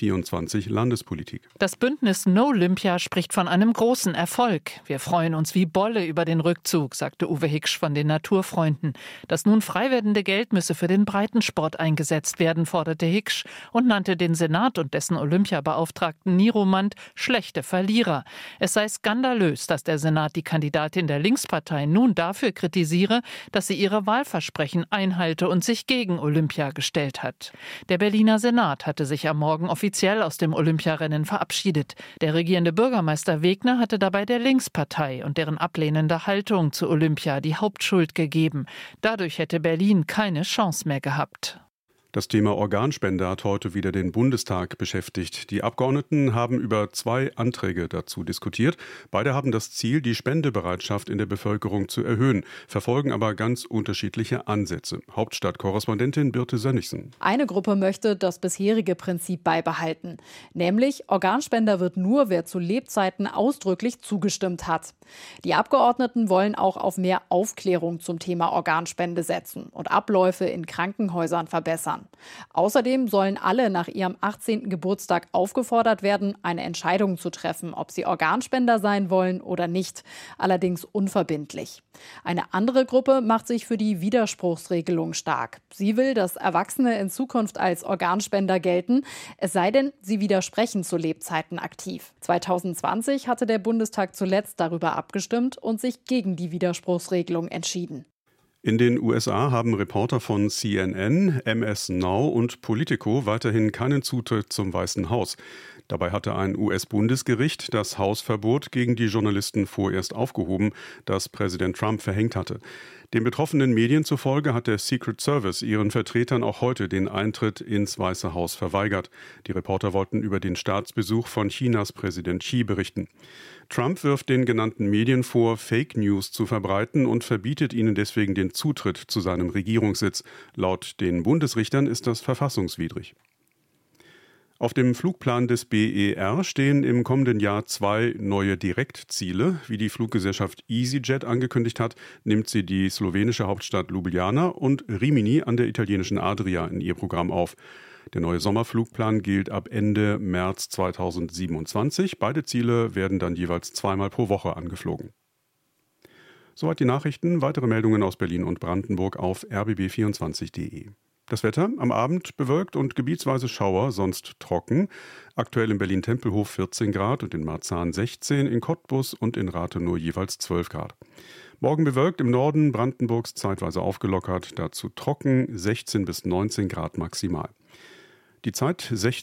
RBB24 Landespolitik. Das Bündnis No Olympia spricht von einem großen Erfolg. Wir freuen uns wie Bolle über den Rückzug, sagte Uwe Hiksch von den Naturfreunden. Das nun frei werdende Geld müsse für den Breitensport eingesetzt werden, forderte Hiksch und nannte den Senat und dessen Olympiabeauftragten Niromand schlechte Verlierer. Es sei skandalös, dass der Senat die Kandidatin der Linkspartei nun dafür kritisiere, dass sie ihre Wahlversprechen einhalte und sich gegen Olympia gestellt hat. Der Berliner Senat hatte sich am Morgen offiziell aus dem Olympiarennen verabschiedet. Der regierende Bürgermeister Wegner hatte dabei der Linkspartei und deren ablehnende Haltung zu Olympia die Hauptschuld gegeben. Dadurch hätte Berlin keine Chance mehr gehabt. Das Thema Organspende hat heute wieder den Bundestag beschäftigt. Die Abgeordneten haben über 2 Anträge dazu diskutiert. Beide haben das Ziel, die Spendebereitschaft in der Bevölkerung zu erhöhen, verfolgen aber ganz unterschiedliche Ansätze. Hauptstadtkorrespondentin Birte Sönnigsen. Eine Gruppe möchte das bisherige Prinzip beibehalten. Nämlich, Organspender wird nur, wer zu Lebzeiten ausdrücklich zugestimmt hat. Die Abgeordneten wollen auch auf mehr Aufklärung zum Thema Organspende setzen und Abläufe in Krankenhäusern verbessern. Außerdem sollen alle nach ihrem 18. Geburtstag aufgefordert werden, eine Entscheidung zu treffen, ob sie Organspender sein wollen oder nicht, allerdings unverbindlich. Eine andere Gruppe macht sich für die Widerspruchsregelung stark. Sie will, dass Erwachsene in Zukunft als Organspender gelten, es sei denn, sie widersprechen zu Lebzeiten aktiv. 2020 hatte der Bundestag zuletzt darüber abgestimmt und sich gegen die Widerspruchsregelung entschieden. In den USA haben Reporter von CNN, MS Now und Politico weiterhin keinen Zutritt zum Weißen Haus. Dabei hatte ein US-Bundesgericht das Hausverbot gegen die Journalisten vorerst aufgehoben, das Präsident Trump verhängt hatte. Den betroffenen Medien zufolge hat der Secret Service ihren Vertretern auch heute den Eintritt ins Weiße Haus verweigert. Die Reporter wollten über den Staatsbesuch von Chinas Präsident Xi berichten. Trump wirft den genannten Medien vor, Fake News zu verbreiten und verbietet ihnen deswegen den Zutritt zu seinem Regierungssitz. Laut den Bundesrichtern ist das verfassungswidrig. Auf dem Flugplan des BER stehen im kommenden Jahr 2 neue Direktziele. Wie die Fluggesellschaft EasyJet angekündigt hat, nimmt sie die slowenische Hauptstadt Ljubljana und Rimini an der italienischen Adria in ihr Programm auf. Der neue Sommerflugplan gilt ab Ende März 2027. Beide Ziele werden dann jeweils 2-mal pro Woche angeflogen. Soweit die Nachrichten. Weitere Meldungen aus Berlin und Brandenburg auf rbb24.de. Das Wetter am Abend bewölkt und gebietsweise Schauer, sonst trocken. Aktuell in Berlin-Tempelhof 14 Grad und in Marzahn 16, in Cottbus und in Rathenow jeweils 12 Grad. Morgen bewölkt im Norden Brandenburgs zeitweise aufgelockert, dazu trocken 16 bis 19 Grad maximal. Die Zeit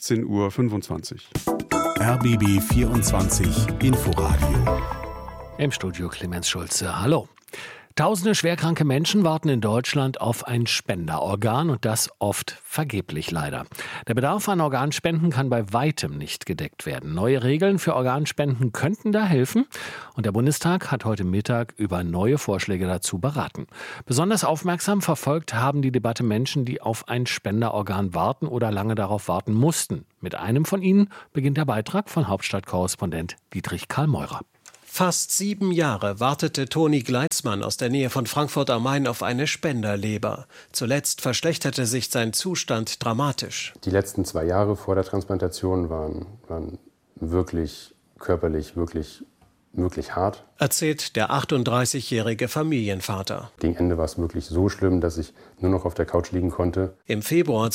16:25 Uhr. RBB 24 Inforadio. Im Studio Clemens Schulze. Hallo. Tausende schwerkranke Menschen warten in Deutschland auf ein Spenderorgan und das oft vergeblich leider. Der Bedarf an Organspenden kann bei weitem nicht gedeckt werden. Neue Regeln für Organspenden könnten da helfen und der Bundestag hat heute Mittag über neue Vorschläge dazu beraten. Besonders aufmerksam verfolgt haben die Debatte Menschen, die auf ein Spenderorgan warten oder lange darauf warten mussten. Mit einem von ihnen beginnt der Beitrag von Hauptstadtkorrespondent Dietrich Karl Meurer. Fast 7 Jahre wartete Toni Gleitzmann aus der Nähe von Frankfurt am Main auf eine Spenderleber. Zuletzt verschlechterte sich sein Zustand dramatisch. Die letzten 2 Jahre vor der Transplantation waren wirklich körperlich, wirklich hart. Erzählt der 38-jährige Familienvater. Gegen Ende war es wirklich so schlimm, dass ich nur noch auf der Couch liegen konnte. Im Februar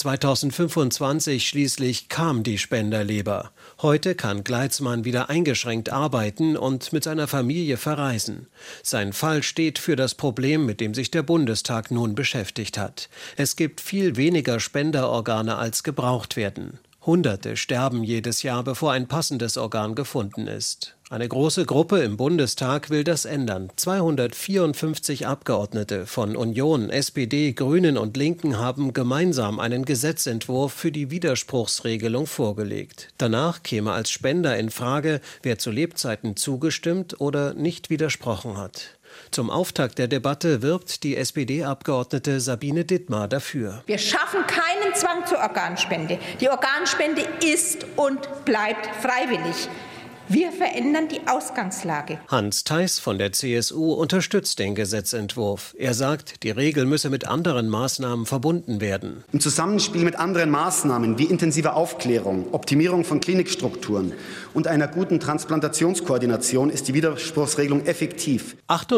2025 schließlich kam die Spenderleber. Heute kann Gleitzmann wieder eingeschränkt arbeiten und mit seiner Familie verreisen. Sein Fall steht für das Problem, mit dem sich der Bundestag nun beschäftigt hat. Es gibt viel weniger Spenderorgane, als gebraucht werden. Hunderte sterben jedes Jahr, bevor ein passendes Organ gefunden ist. Eine große Gruppe im Bundestag will das ändern. 254 Abgeordnete von Union, SPD, Grünen und Linken haben gemeinsam einen Gesetzentwurf für die Widerspruchsregelung vorgelegt. Danach käme als Spender in Frage, wer zu Lebzeiten zugestimmt oder nicht widersprochen hat. Zum Auftakt der Debatte wirbt die SPD-Abgeordnete Sabine Dittmar dafür. Wir schaffen keinen Zwang zur Organspende. Die Organspende ist und bleibt freiwillig. Wir verändern die Ausgangslage. Hans Theis von der CSU unterstützt den Gesetzentwurf. Er sagt, die Regel müsse mit anderen Maßnahmen verbunden werden. Im Zusammenspiel mit anderen Maßnahmen wie intensiver Aufklärung, Optimierung von Klinikstrukturen und einer guten Transplantationskoordination ist die Widerspruchsregelung effektiv.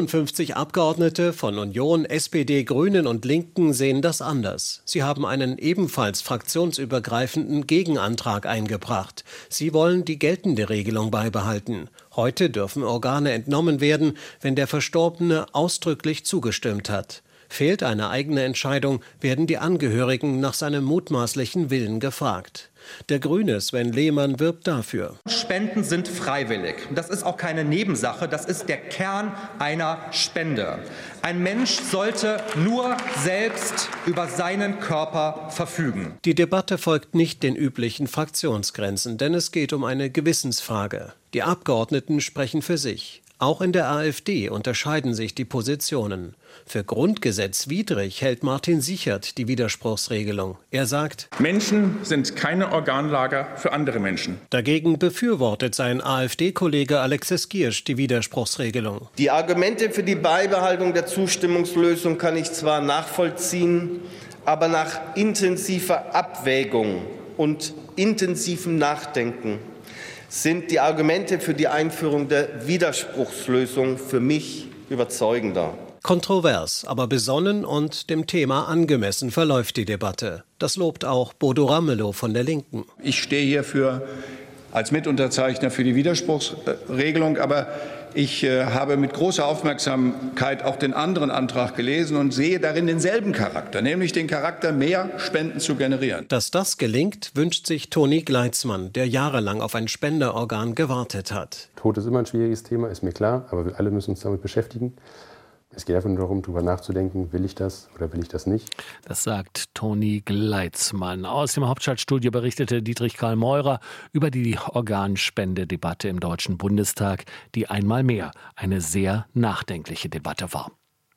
58 Abgeordnete von Union, SPD, Grünen und Linken sehen das anders. Sie haben einen ebenfalls fraktionsübergreifenden Gegenantrag eingebracht. Sie wollen die geltende Regelung beibehalten. Heute dürfen Organe entnommen werden, wenn der Verstorbene ausdrücklich zugestimmt hat. Fehlt eine eigene Entscheidung, werden die Angehörigen nach seinem mutmaßlichen Willen gefragt. Der Grüne Sven Lehmann wirbt dafür. Spenden sind freiwillig. Das ist auch keine Nebensache, das ist der Kern einer Spende. Ein Mensch sollte nur selbst über seinen Körper verfügen. Die Debatte folgt nicht den üblichen Fraktionsgrenzen, denn es geht um eine Gewissensfrage. Die Abgeordneten sprechen für sich. Auch in der AfD unterscheiden sich die Positionen. Für grundgesetzwidrig hält Martin Sichert die Widerspruchsregelung. Er sagt, Menschen sind keine Organlager für andere Menschen. Dagegen befürwortet sein AfD-Kollege Alexis Giersch die Widerspruchsregelung. Die Argumente für die Beibehaltung der Zustimmungslösung kann ich zwar nachvollziehen, aber nach intensiver Abwägung und intensivem Nachdenken sind die Argumente für die Einführung der Widerspruchslösung für mich überzeugender. Kontrovers, aber besonnen und dem Thema angemessen verläuft die Debatte. Das lobt auch Bodo Ramelow von der Linken. Ich stehe hier als Mitunterzeichner für die Widerspruchsregelung, aber ich habe mit großer Aufmerksamkeit auch den anderen Antrag gelesen und sehe darin denselben Charakter, nämlich den Charakter, mehr Spenden zu generieren. Dass das gelingt, wünscht sich Toni Gleitzmann, der jahrelang auf ein Spenderorgan gewartet hat. Tod ist immer ein schwieriges Thema, ist mir klar, aber wir alle müssen uns damit beschäftigen. Es geht einfach nur darum, darüber nachzudenken, will ich das oder will ich das nicht? Das sagt Toni Gleitzmann. Aus dem Hauptstadtstudio berichtete Dietrich Karl Meurer über die Organspendedebatte im Deutschen Bundestag, die einmal mehr eine sehr nachdenkliche Debatte war.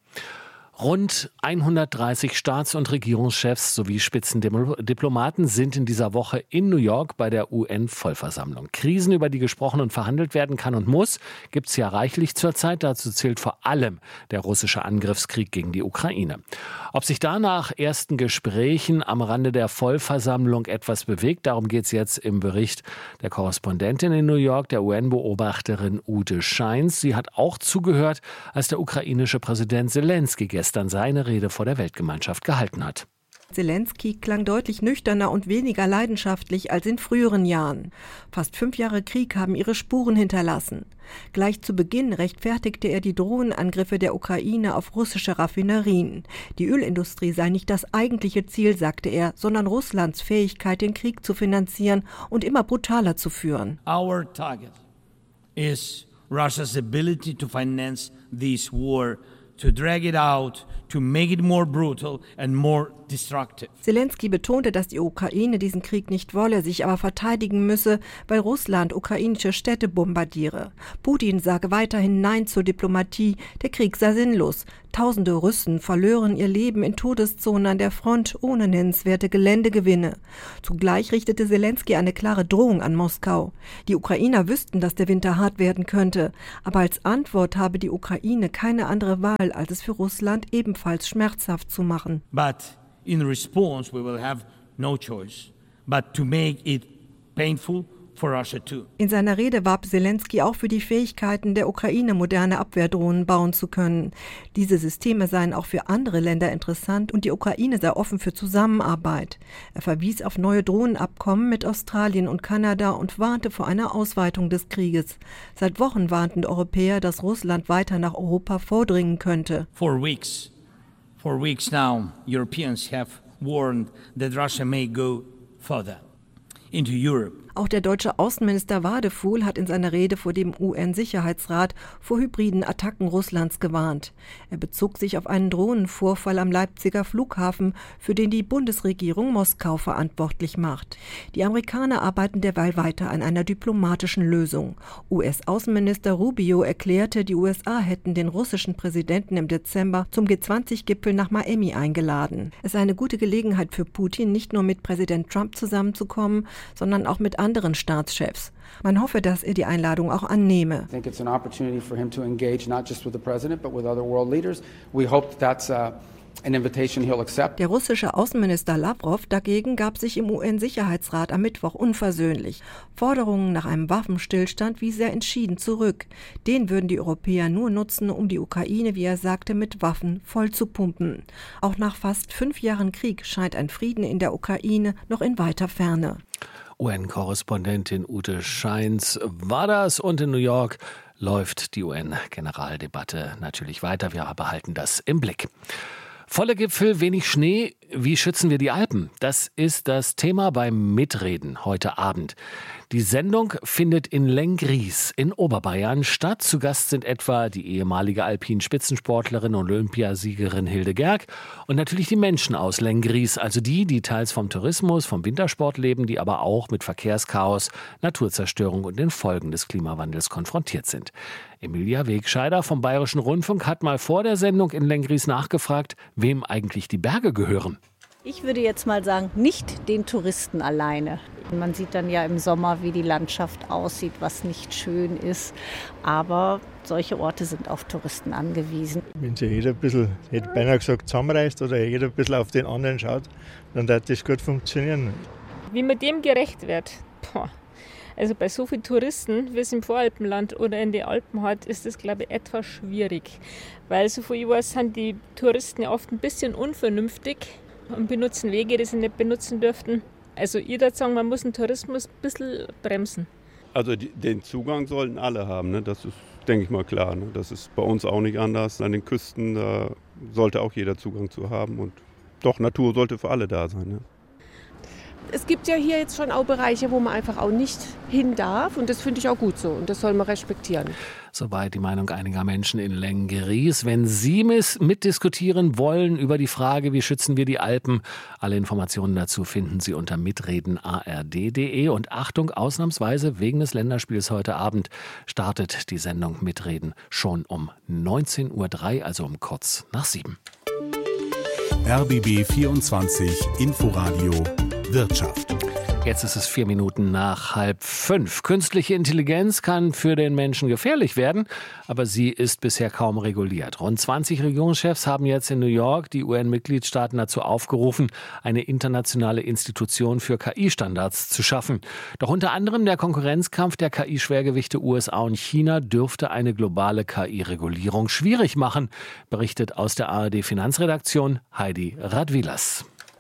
Rund 130 Staats- und Regierungschefs sowie Spitzendiplomaten sind in dieser Woche in New York bei der UN-Vollversammlung. Krisen, über die gesprochen und verhandelt werden kann und muss, gibt es ja reichlich zurzeit. Dazu zählt vor allem der russische Angriffskrieg gegen die Ukraine. Ob sich da nach ersten Gesprächen am Rande der Vollversammlung etwas bewegt, darum geht es jetzt im Bericht der Korrespondentin in New York, der UN-Beobachterin Ute Scheins. Sie hat auch zugehört, als der ukrainische Präsident Selenskyj gestern seine Rede vor der Weltgemeinschaft gehalten hat. Selenskyj klang deutlich nüchterner und weniger leidenschaftlich als in früheren Jahren. Fast 5 Jahre Krieg haben ihre Spuren hinterlassen. Gleich zu Beginn rechtfertigte er die Drohnenangriffe der Ukraine auf russische Raffinerien. Die Ölindustrie sei nicht das eigentliche Ziel, sagte er, sondern Russlands Fähigkeit, den Krieg zu finanzieren und immer brutaler zu führen. Our target is Russia's ability to finance this war, to drag it out, to make it more brutal and more destructive. Selenskyj betonte, dass die Ukraine diesen Krieg nicht wolle, sich aber verteidigen müsse, weil Russland ukrainische Städte bombardiere. Putin sage weiterhin Nein zur Diplomatie, der Krieg sei sinnlos. Tausende Russen verlören ihr Leben in Todeszonen an der Front ohne nennenswerte Geländegewinne. Zugleich richtete Selenskyj eine klare Drohung an Moskau. Die Ukrainer wüssten, dass der Winter hart werden könnte, aber als Antwort habe die Ukraine keine andere Wahl, als es für Russland ebenfalls schmerzhaft zu machen. But in response we will have no choice but to make it painful for Russia too. In seiner Rede warb Selenskyj auch für die Fähigkeiten der Ukraine, moderne Abwehrdrohnen bauen zu können. Diese Systeme seien auch für andere Länder interessant und die Ukraine sei offen für Zusammenarbeit. Er verwies auf neue Drohnenabkommen mit Australien und Kanada und warnte vor einer Ausweitung des Krieges. Seit Wochen warnten Europäer, dass Russland weiter nach Europa vordringen könnte. For weeks now, Europeans have warned that Russia may go further into Europe. Auch der deutsche Außenminister Wadefuhl hat in seiner Rede vor dem UN-Sicherheitsrat vor hybriden Attacken Russlands gewarnt. Er bezog sich auf einen Drohnenvorfall am Leipziger Flughafen, für den die Bundesregierung Moskau verantwortlich macht. Die Amerikaner arbeiten derweil weiter an einer diplomatischen Lösung. US-Außenminister Rubio erklärte, die USA hätten den russischen Präsidenten im Dezember zum G20-Gipfel nach Miami eingeladen. Es sei eine gute Gelegenheit für Putin, nicht nur mit Präsident Trump zusammenzukommen, sondern auch mit anderen Staatschefs. Man hoffe, dass er die Einladung auch annehme. I think it's an opportunity for him to engage not just with the president but with other world leaders. We hope that's an invitation he'll accept. Der russische Außenminister Lavrov dagegen gab sich im UN-Sicherheitsrat am Mittwoch unversöhnlich. Forderungen nach einem Waffenstillstand wies er entschieden zurück. Den würden die Europäer nur nutzen, um die Ukraine, wie er sagte, mit Waffen voll zu pumpen. Auch nach fast 5 Jahren Krieg scheint ein Frieden in der Ukraine noch in weiter Ferne. UN-Korrespondentin Ute Scheins war das und in New York läuft die UN-Generaldebatte natürlich weiter. Wir behalten das im Blick. Volle Gipfel, wenig Schnee. Wie schützen wir die Alpen? Das ist das Thema beim Mitreden heute Abend. Die Sendung findet in Lenggries in Oberbayern statt. Zu Gast sind etwa die ehemalige Alpin-Spitzensportlerin und Olympiasiegerin Hilde Gerg und natürlich die Menschen aus Lenggries, also die teils vom Tourismus, vom Wintersport leben, die aber auch mit Verkehrschaos, Naturzerstörung und den Folgen des Klimawandels konfrontiert sind. Emilia Wegscheider vom Bayerischen Rundfunk hat mal vor der Sendung in Lenggries nachgefragt, wem eigentlich die Berge gehören. Ich würde jetzt mal sagen, nicht den Touristen alleine. Man sieht dann ja im Sommer, wie die Landschaft aussieht, was nicht schön ist. Aber solche Orte sind auf Touristen angewiesen. Wenn sich jeder ein bisschen, ich hätte beinahe gesagt, zusammenreißt oder jeder ein bisschen auf den anderen schaut, dann wird das gut funktionieren. Wie man dem gerecht wird, also bei so vielen Touristen, wie es im Voralpenland oder in den Alpen hat, ist das, glaube ich, etwas schwierig. Weil so viel ich weiß, sind die Touristen ja oft ein bisschen unvernünftig und benutzen Wege, die sie nicht benutzen dürften. Also ich würde sagen, man muss den Tourismus ein bisschen bremsen. Also den Zugang sollten alle haben, ne? Das ist, denke ich mal, klar. Ne? Das ist bei uns auch nicht anders. An den Küsten da sollte auch jeder Zugang zu haben. Und doch, Natur sollte für alle da sein. Ne? Es gibt ja hier jetzt schon auch Bereiche, wo man einfach auch nicht hin darf. Und das finde ich auch gut so. Und das soll man respektieren. Soweit die Meinung einiger Menschen in Lenggries. Wenn Sie mitdiskutieren wollen über die Frage, wie schützen wir die Alpen, alle Informationen dazu finden Sie unter mitreden.ard.de. Und Achtung, ausnahmsweise wegen des Länderspiels heute Abend startet die Sendung Mitreden schon um 19.03 Uhr, also um kurz nach 7. RBB 24 Inforadio Wirtschaft. Jetzt ist es 4 Minuten nach 4:30. Künstliche Intelligenz kann für den Menschen gefährlich werden, aber sie ist bisher kaum reguliert. Rund 20 Regierungschefs haben jetzt in New York die UN-Mitgliedstaaten dazu aufgerufen, eine internationale Institution für KI-Standards zu schaffen. Doch unter anderem der Konkurrenzkampf der KI-Schwergewichte USA und China dürfte eine globale KI-Regulierung schwierig machen, berichtet aus der ARD-Finanzredaktion Heidi Radwilas.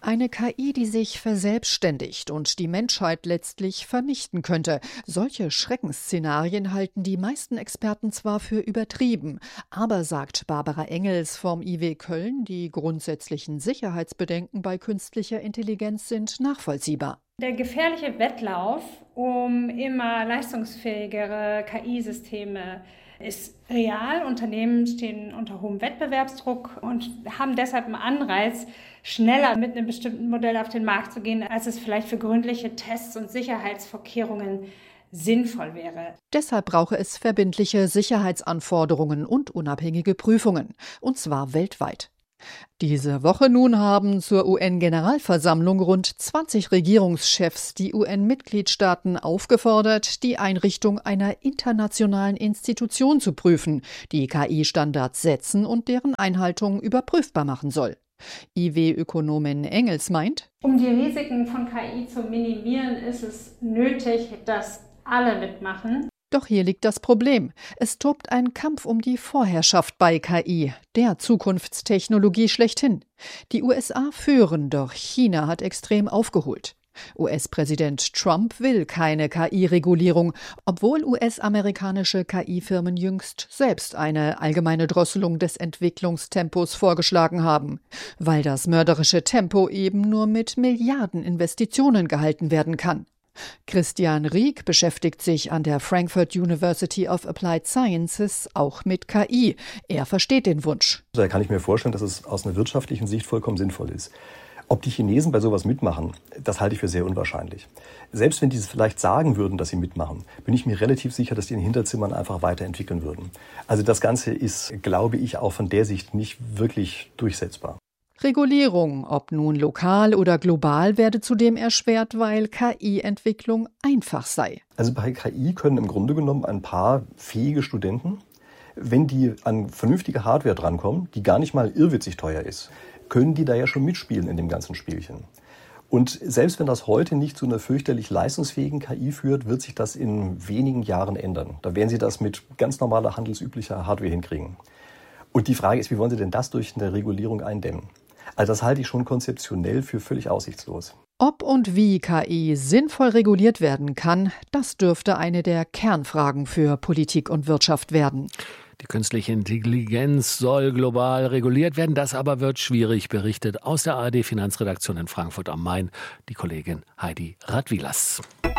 Eine KI, die sich verselbstständigt und die Menschheit letztlich vernichten könnte. Solche Schreckensszenarien halten die meisten Experten zwar für übertrieben, aber, sagt Barbara Engels vom IW Köln, die grundsätzlichen Sicherheitsbedenken bei künstlicher Intelligenz sind nachvollziehbar. Der gefährliche Wettlauf um immer leistungsfähigere KI-Systeme ist real. Unternehmen stehen unter hohem Wettbewerbsdruck und haben deshalb einen Anreiz, schneller mit einem bestimmten Modell auf den Markt zu gehen, als es vielleicht für gründliche Tests und Sicherheitsvorkehrungen sinnvoll wäre. Deshalb brauche es verbindliche Sicherheitsanforderungen und unabhängige Prüfungen, und zwar weltweit. Diese Woche nun haben zur UN-Generalversammlung rund 20 Regierungschefs die UN-Mitgliedstaaten aufgefordert, die Einrichtung einer internationalen Institution zu prüfen, die KI-Standards setzen und deren Einhaltung überprüfbar machen soll. IW-Ökonomin Engels meint: Um die Risiken von KI zu minimieren, ist es nötig, dass alle mitmachen. Doch hier liegt das Problem. Es tobt ein Kampf um die Vorherrschaft bei KI, der Zukunftstechnologie schlechthin. Die USA führen, doch China hat extrem aufgeholt. US-Präsident Trump will keine KI-Regulierung, obwohl US-amerikanische KI-Firmen jüngst selbst eine allgemeine Drosselung des Entwicklungstempos vorgeschlagen haben, weil das mörderische Tempo eben nur mit Milliardeninvestitionen gehalten werden kann. Christian Rieck beschäftigt sich an der Frankfurt University of Applied Sciences auch mit KI. Er versteht den Wunsch. Da kann ich mir vorstellen, dass es aus einer wirtschaftlichen Sicht vollkommen sinnvoll ist. Ob die Chinesen bei sowas mitmachen, das halte ich für sehr unwahrscheinlich. Selbst wenn die es vielleicht sagen würden, dass sie mitmachen, bin ich mir relativ sicher, dass die in den Hinterzimmern einfach weiterentwickeln würden. Also das Ganze ist, glaube ich, auch von der Sicht nicht wirklich durchsetzbar. Regulierung, ob nun lokal oder global, werde zudem erschwert, weil KI-Entwicklung einfach sei. Also bei KI können im Grunde genommen ein paar fähige Studenten, wenn die an vernünftige Hardware drankommen, die gar nicht mal irrwitzig teuer ist, können die da ja schon mitspielen in dem ganzen Spielchen. Und selbst wenn das heute nicht zu einer fürchterlich leistungsfähigen KI führt, wird sich das in wenigen Jahren ändern. Da werden sie das mit ganz normaler, handelsüblicher Hardware hinkriegen. Und die Frage ist, wie wollen sie denn das durch eine Regulierung eindämmen? Also das halte ich schon konzeptionell für völlig aussichtslos. Ob und wie KI sinnvoll reguliert werden kann, das dürfte eine der Kernfragen für Politik und Wirtschaft werden. Die künstliche Intelligenz soll global reguliert werden. Das aber wird schwierig, berichtet aus der ARD-Finanzredaktion in Frankfurt am Main die Kollegin Heidi Radwilas.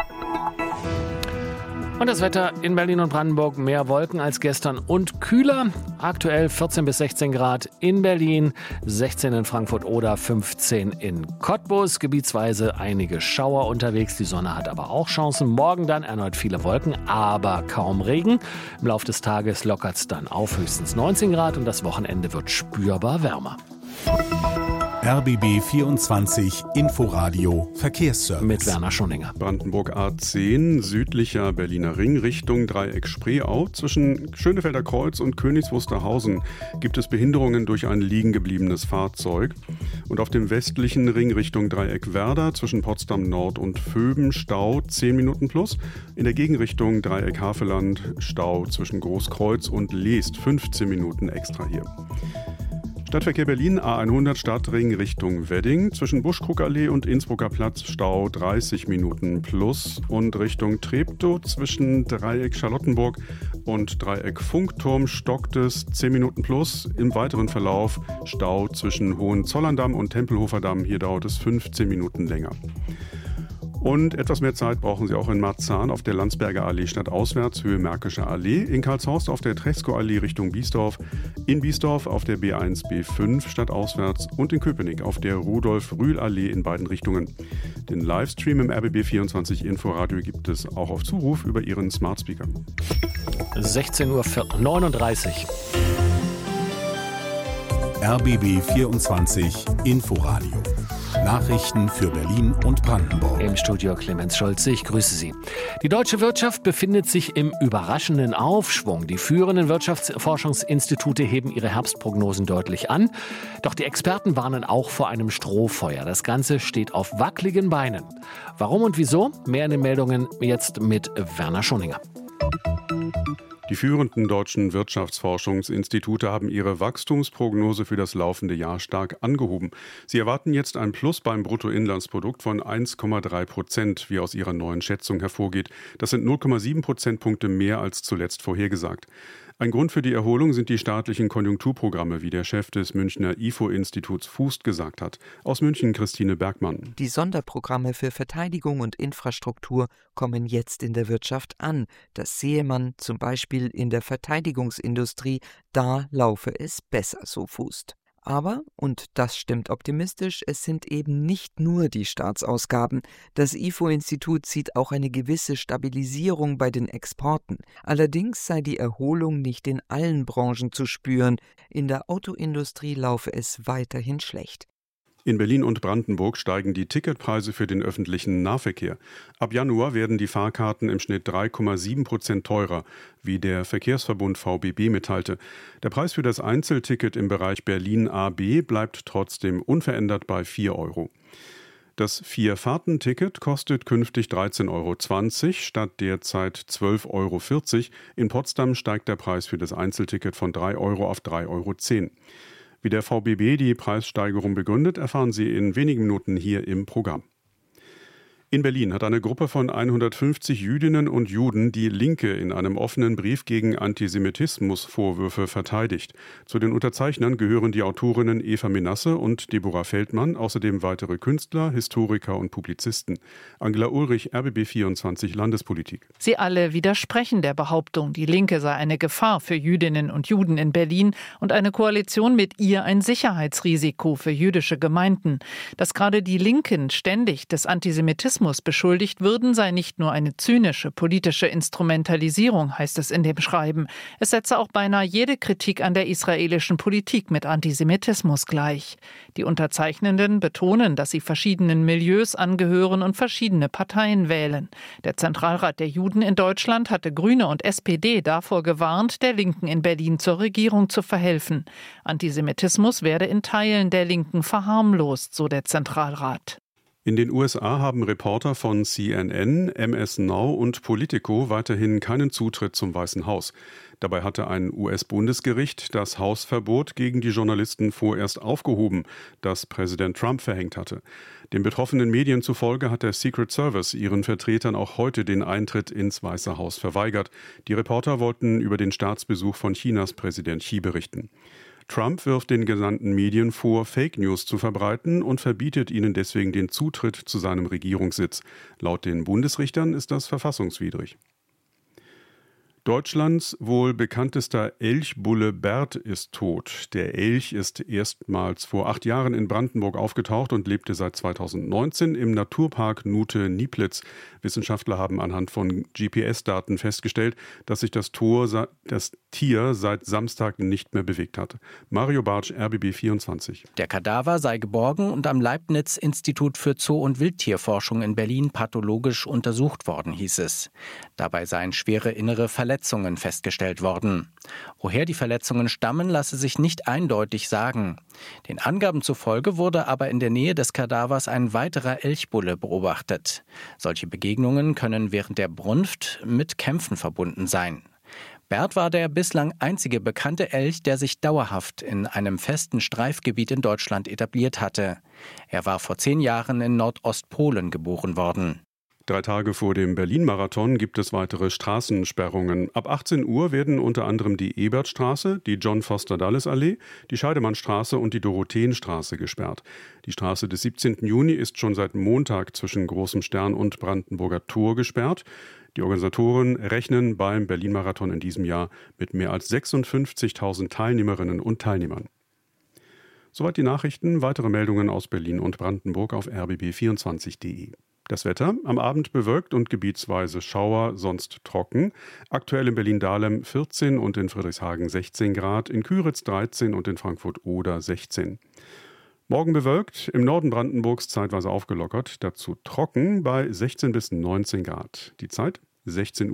Und das Wetter in Berlin und Brandenburg: mehr Wolken als gestern und kühler. Aktuell 14 bis 16 Grad in Berlin, 16 in Frankfurt oder 15 in Cottbus. Gebietsweise einige Schauer unterwegs. Die Sonne hat aber auch Chancen. Morgen dann erneut viele Wolken, aber kaum Regen. Im Laufe des Tages lockert es dann auf höchstens 19 Grad und das Wochenende wird spürbar wärmer. RBB 24 Inforadio Verkehrsservice. Mit Werner Schoninger. Brandenburg A10, südlicher Berliner Ring, Richtung Dreieck Spreeau. Zwischen Schönefelder Kreuz und Königs Wusterhausen gibt es Behinderungen durch ein liegen gebliebenes Fahrzeug. Und auf dem westlichen Ring Richtung Dreieck Werder, zwischen Potsdam Nord und Vöben, Stau 10 Minuten plus. In der Gegenrichtung Dreieck Havelland, Stau zwischen Großkreuz und Leest, 15 Minuten extra hier. Stadtverkehr Berlin, A100 Stadtring Richtung Wedding. Zwischen Buschkrugallee und Innsbrucker Platz Stau 30 Minuten plus. Und Richtung Treptow zwischen Dreieck Charlottenburg und Dreieck Funkturm stockt es 10 Minuten plus. Im weiteren Verlauf Stau zwischen Hohenzollern-Damm und Tempelhofer Damm. Hier dauert es 15 Minuten länger. Und etwas mehr Zeit brauchen Sie auch in Marzahn auf der Landsberger Allee stadtauswärts, Höhe Märkische Allee, in Karlshorst auf der Trechskow-Allee Richtung Biesdorf, in Biesdorf auf der B1, B5 stadtauswärts und in Köpenick auf der Rudolf-Rühl-Allee in beiden Richtungen. Den Livestream im RBB24 Inforadio gibt es auch auf Zuruf über Ihren Smart Speaker. 16:39 Uhr. RBB 24 Inforadio. Nachrichten für Berlin und Brandenburg. Im Studio Clemens Scholze, ich grüße Sie. Die deutsche Wirtschaft befindet sich im überraschenden Aufschwung. Die führenden Wirtschaftsforschungsinstitute heben ihre Herbstprognosen deutlich an. Doch die Experten warnen auch vor einem Strohfeuer. Das Ganze steht auf wackeligen Beinen. Warum und wieso? Mehr in den Meldungen jetzt mit Werner Schoninger. Die führenden deutschen Wirtschaftsforschungsinstitute haben ihre Wachstumsprognose für das laufende Jahr stark angehoben. Sie erwarten jetzt ein Plus beim Bruttoinlandsprodukt von 1,3%, wie aus ihrer neuen Schätzung hervorgeht. Das sind 0,7 Prozentpunkte mehr als zuletzt vorhergesagt. Ein Grund für die Erholung sind die staatlichen Konjunkturprogramme, wie der Chef des Münchner IFO-Instituts Fust gesagt hat. Aus München Christine Bergmann. Die Sonderprogramme für Verteidigung und Infrastruktur kommen jetzt in der Wirtschaft an. Das sehe man zum Beispiel in der Verteidigungsindustrie. Da laufe es besser, so Fust. Aber, und das stimmt optimistisch, es sind eben nicht nur die Staatsausgaben. Das IFO-Institut sieht auch eine gewisse Stabilisierung bei den Exporten. Allerdings sei die Erholung nicht in allen Branchen zu spüren. In der Autoindustrie laufe es weiterhin schlecht. In Berlin und Brandenburg steigen die Ticketpreise für den öffentlichen Nahverkehr. Ab Januar werden die Fahrkarten im Schnitt 3,7% teurer, wie der Verkehrsverbund VBB mitteilte. Der Preis für das Einzelticket im Bereich Berlin-AB bleibt trotzdem unverändert bei 4 Euro. Das 4-Fahrten-Ticket kostet künftig 13,20 Euro statt derzeit 12,40 Euro. In Potsdam steigt der Preis für das Einzelticket von 3 Euro auf 3,10 Euro. Wie der VBB die Preissteigerung begründet, erfahren Sie in wenigen Minuten hier im Programm. In Berlin hat eine Gruppe von 150 Jüdinnen und Juden die Linke in einem offenen Brief gegen Antisemitismusvorwürfe verteidigt. Zu den Unterzeichnern gehören die Autorinnen Eva Menasse und Deborah Feldmann, außerdem weitere Künstler, Historiker und Publizisten. Angela Ulrich, RBB24 Landespolitik. Sie alle widersprechen der Behauptung, die Linke sei eine Gefahr für Jüdinnen und Juden in Berlin und eine Koalition mit ihr ein Sicherheitsrisiko für jüdische Gemeinden. Dass gerade die Linken ständig des Antisemitismus beschuldigt würden, sei nicht nur eine zynische politische Instrumentalisierung, heißt es in dem Schreiben. Es setze auch beinahe jede Kritik an der israelischen Politik mit Antisemitismus gleich. Die Unterzeichnenden betonen, dass sie verschiedenen Milieus angehören und verschiedene Parteien wählen. Der Zentralrat der Juden in Deutschland hatte Grüne und SPD davor gewarnt, der Linken in Berlin zur Regierung zu verhelfen. Antisemitismus werde in Teilen der Linken verharmlost, so der Zentralrat. In den USA haben Reporter von CNN, MS Now und Politico weiterhin keinen Zutritt zum Weißen Haus. Dabei hatte ein US-Bundesgericht das Hausverbot gegen die Journalisten vorerst aufgehoben, das Präsident Trump verhängt hatte. Den betroffenen Medien zufolge hat der Secret Service ihren Vertretern auch heute den Eintritt ins Weiße Haus verweigert. Die Reporter wollten über den Staatsbesuch von Chinas Präsident Xi berichten. Trump wirft den genannten Medien vor, Fake News zu verbreiten und verbietet ihnen deswegen den Zutritt zu seinem Regierungssitz. Laut den Bundesrichtern ist das verfassungswidrig. Deutschlands wohl bekanntester Elchbulle Bert ist tot. Der Elch ist erstmals vor 8 Jahren in Brandenburg aufgetaucht und lebte seit 2019 im Naturpark Nute-Nieplitz. Wissenschaftler haben anhand von GPS-Daten festgestellt, dass sich das Tier seit Samstag nicht mehr bewegt hat. Mario Bartsch, RBB24. Der Kadaver sei geborgen und am Leibniz-Institut für Zoo- und Wildtierforschung in Berlin pathologisch untersucht worden, hieß es. Dabei seien schwere innere Verletzungen festgestellt worden. Woher die Verletzungen stammen, lasse sich nicht eindeutig sagen. Den Angaben zufolge wurde aber in der Nähe des Kadavers ein weiterer Elchbulle beobachtet. Solche Begegnungen können während der Brunft mit Kämpfen verbunden sein. Bert war der bislang einzige bekannte Elch, der sich dauerhaft in einem festen Streifgebiet in Deutschland etabliert hatte. Er war vor 10 Jahren in Nordostpolen geboren worden. 3 Tage vor dem Berlin-Marathon gibt es weitere Straßensperrungen. Ab 18 Uhr werden unter anderem die Ebertstraße, die John-Foster-Dulles-Allee, die Scheidemannstraße und die Dorotheenstraße gesperrt. Die Straße des 17. Juni ist schon seit Montag zwischen Großem Stern und Brandenburger Tor gesperrt. Die Organisatoren rechnen beim Berlin-Marathon in diesem Jahr mit mehr als 56.000 Teilnehmerinnen und Teilnehmern. Soweit die Nachrichten. Weitere Meldungen aus Berlin und Brandenburg auf rbb24.de. Das Wetter, am Abend bewölkt und gebietsweise Schauer, sonst trocken. Aktuell in Berlin-Dahlem 14 und in Friedrichshagen 16 Grad, in Küritz 13 und in Frankfurt-Oder 16. Morgen bewölkt, im Norden Brandenburgs zeitweise aufgelockert, dazu trocken bei 16 bis 19 Grad. Die Zeit 16:44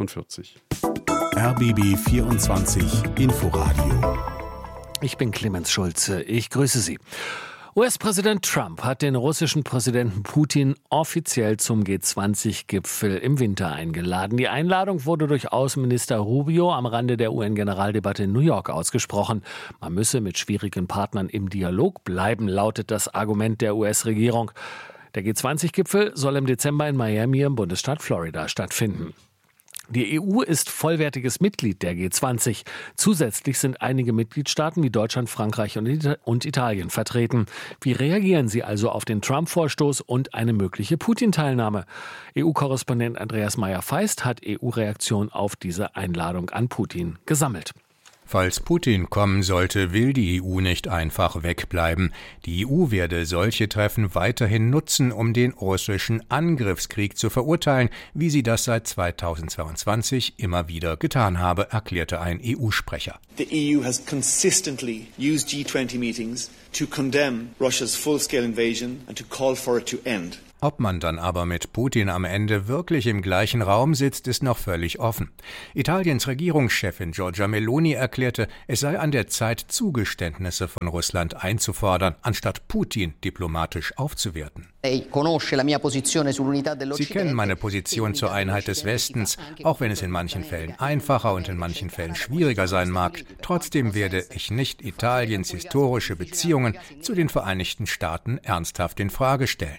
Uhr. RBB 24 Inforadio. Ich bin Clemens Schulze, ich grüße Sie. US-Präsident Trump hat den russischen Präsidenten Putin offiziell zum G20-Gipfel im Winter eingeladen. Die Einladung wurde durch Außenminister Rubio am Rande der UN-Generaldebatte in New York ausgesprochen. Man müsse mit schwierigen Partnern im Dialog bleiben, lautet das Argument der US-Regierung. Der G20-Gipfel soll im Dezember in Miami im Bundesstaat Florida stattfinden. Die EU ist vollwertiges Mitglied der G20. Zusätzlich sind einige Mitgliedstaaten wie Deutschland, Frankreich und Italien vertreten. Wie reagieren sie also auf den Trump-Vorstoß und eine mögliche Putin-Teilnahme? EU-Korrespondent Andreas Meyer-Feist hat EU-Reaktion auf diese Einladung an Putin gesammelt. Falls Putin kommen sollte, will die EU nicht einfach wegbleiben. Die EU werde solche Treffen weiterhin nutzen, um den russischen Angriffskrieg zu verurteilen, wie sie das seit 2022 immer wieder getan habe, erklärte ein EU-Sprecher. The EU has consistently used G20 meetings to condemn Russia's full-scale invasion and to call for it to end. Ob man dann aber mit Putin am Ende wirklich im gleichen Raum sitzt, ist noch völlig offen. Italiens Regierungschefin Giorgia Meloni erklärte, es sei an der Zeit, Zugeständnisse von Russland einzufordern, anstatt Putin diplomatisch aufzuwerten. Sie kennen meine Position zur Einheit des Westens, auch wenn es in manchen Fällen einfacher und in manchen Fällen schwieriger sein mag. Trotzdem werde ich nicht Italiens historische Beziehungen zu den Vereinigten Staaten ernsthaft in Frage stellen.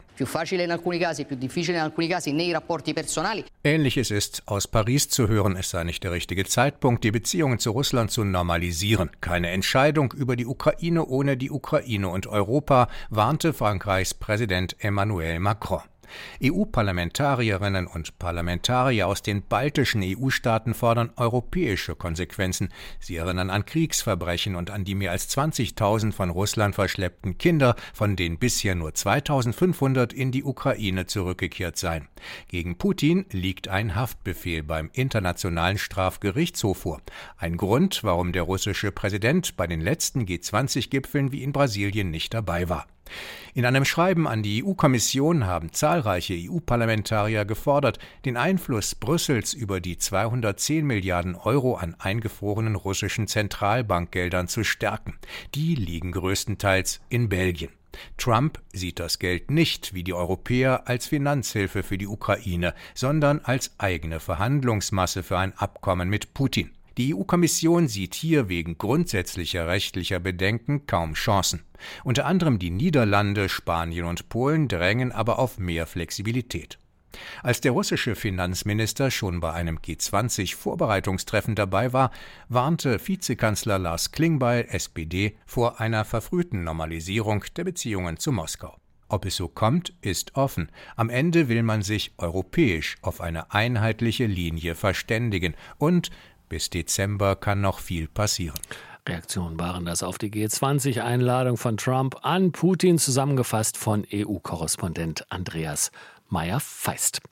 Ähnliches ist aus Paris zu hören, es sei nicht der richtige Zeitpunkt, die Beziehungen zu Russland zu normalisieren. Keine Entscheidung über die Ukraine ohne die Ukraine und Europa, warnte Frankreichs Präsident Emmanuel Macron. EU-Parlamentarierinnen und Parlamentarier aus den baltischen EU-Staaten fordern europäische Konsequenzen. Sie erinnern an Kriegsverbrechen und an die mehr als 20.000 von Russland verschleppten Kinder, von denen bisher nur 2.500 in die Ukraine zurückgekehrt seien. Gegen Putin liegt ein Haftbefehl beim Internationalen Strafgerichtshof vor. Ein Grund, warum der russische Präsident bei den letzten G20-Gipfeln wie in Brasilien nicht dabei war. In einem Schreiben an die EU-Kommission haben zahlreiche EU-Parlamentarier gefordert, den Einfluss Brüssels über die 210 Milliarden Euro an eingefrorenen russischen Zentralbankgeldern zu stärken. Die liegen größtenteils in Belgien. Trump sieht das Geld nicht, wie die Europäer, als Finanzhilfe für die Ukraine, sondern als eigene Verhandlungsmasse für ein Abkommen mit Putin. Die EU-Kommission sieht hier wegen grundsätzlicher rechtlicher Bedenken kaum Chancen. Unter anderem die Niederlande, Spanien und Polen drängen aber auf mehr Flexibilität. Als der russische Finanzminister schon bei einem G20-Vorbereitungstreffen dabei war, warnte Vizekanzler Lars Klingbeil, SPD, vor einer verfrühten Normalisierung der Beziehungen zu Moskau. Ob es so kommt, ist offen. Am Ende will man sich europäisch auf eine einheitliche Linie verständigen und bis Dezember kann noch viel passieren. Reaktionen waren das auf die G20-Einladung von Trump an Putin, zusammengefasst von EU-Korrespondent Andreas Meyer-Feist.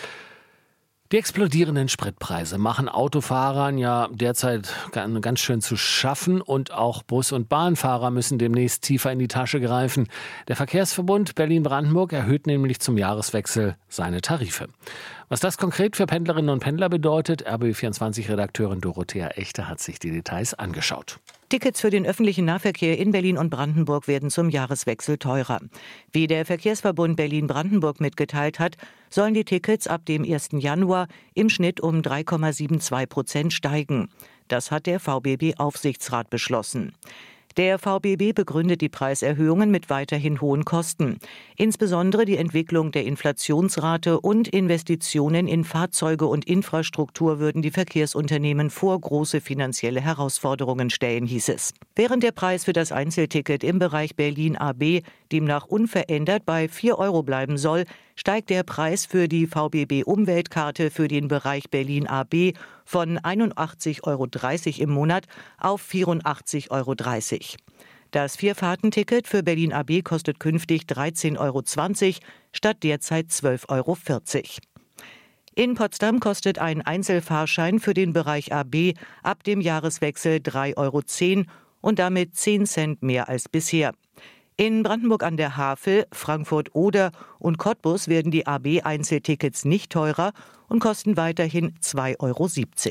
Die explodierenden Spritpreise machen Autofahrern ja derzeit ganz schön zu schaffen und auch Bus- und Bahnfahrer müssen demnächst tiefer in die Tasche greifen. Der Verkehrsverbund Berlin-Brandenburg erhöht nämlich zum Jahreswechsel seine Tarife. Was das konkret für Pendlerinnen und Pendler bedeutet, RBB24-Redakteurin Dorothea Echte hat sich die Details angeschaut. Tickets für den öffentlichen Nahverkehr in Berlin und Brandenburg werden zum Jahreswechsel teurer. Wie der Verkehrsverbund Berlin-Brandenburg mitgeteilt hat, sollen die Tickets ab dem 1. Januar im Schnitt um 3,72% steigen. Das hat der VBB-Aufsichtsrat beschlossen. Der VBB begründet die Preiserhöhungen mit weiterhin hohen Kosten. Insbesondere die Entwicklung der Inflationsrate und Investitionen in Fahrzeuge und Infrastruktur würden die Verkehrsunternehmen vor große finanzielle Herausforderungen stellen, hieß es. Während der Preis für das Einzelticket im Bereich Berlin AB demnach unverändert bei 4 € bleiben soll, steigt der Preis für die VBB-Umweltkarte für den Bereich Berlin AB von 81,30 € im Monat auf 84,30 € Das Vierfahrtenticket für Berlin AB kostet künftig 13,20 € statt derzeit 12,40 €. In Potsdam kostet ein Einzelfahrschein für den Bereich AB ab dem Jahreswechsel 3,10 € und damit 10 Cent mehr als bisher. In Brandenburg an der Havel, Frankfurt-Oder und Cottbus werden die AB-Einzeltickets nicht teurer und kosten weiterhin 2,70 €.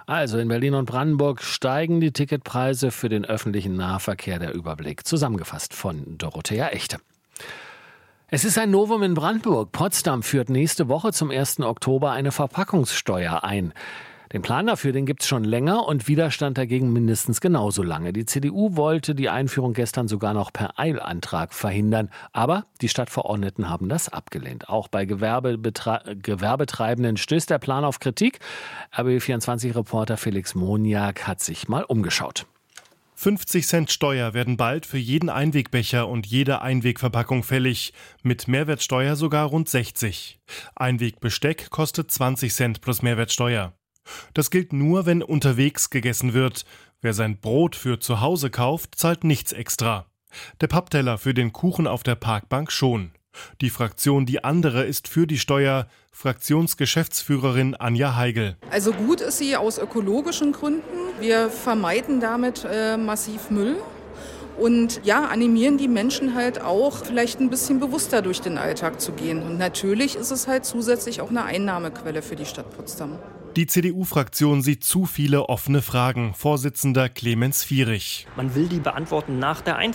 Also in Berlin und Brandenburg steigen die Ticketpreise für den öffentlichen Nahverkehr. Der Überblick zusammengefasst von Dorothea Echte. Es ist ein Novum in Brandenburg. Potsdam führt nächste Woche zum 1. Oktober eine Verpackungssteuer ein. Den Plan dafür, den gibt es schon länger und Widerstand dagegen mindestens genauso lange. Die CDU wollte die Einführung gestern sogar noch per Eilantrag verhindern. Aber die Stadtverordneten haben das abgelehnt. Auch bei Gewerbetreibenden stößt der Plan auf Kritik. RBB24-Reporter Felix Moniak hat sich mal umgeschaut. 50 Cent Steuer werden bald für jeden Einwegbecher und jede Einwegverpackung fällig. Mit Mehrwertsteuer sogar rund 60. Einwegbesteck kostet 20 Cent plus Mehrwertsteuer. Das gilt nur, wenn unterwegs gegessen wird. Wer sein Brot für zu Hause kauft, zahlt nichts extra. Der Pappteller für den Kuchen auf der Parkbank schon. Die Fraktion Die Andere ist für die Steuer. Fraktionsgeschäftsführerin Anja Heigl. Also gut ist sie aus ökologischen Gründen. Wir vermeiden damit massiv Müll. Und ja, animieren die Menschen halt auch, vielleicht ein bisschen bewusster durch den Alltag zu gehen. Und natürlich ist es halt zusätzlich auch eine Einnahmequelle für die Stadt Potsdam. Die CDU-Fraktion sieht zu viele offene Fragen. Vorsitzender Clemens Vierich. Man will die beantworten nach der Einführung.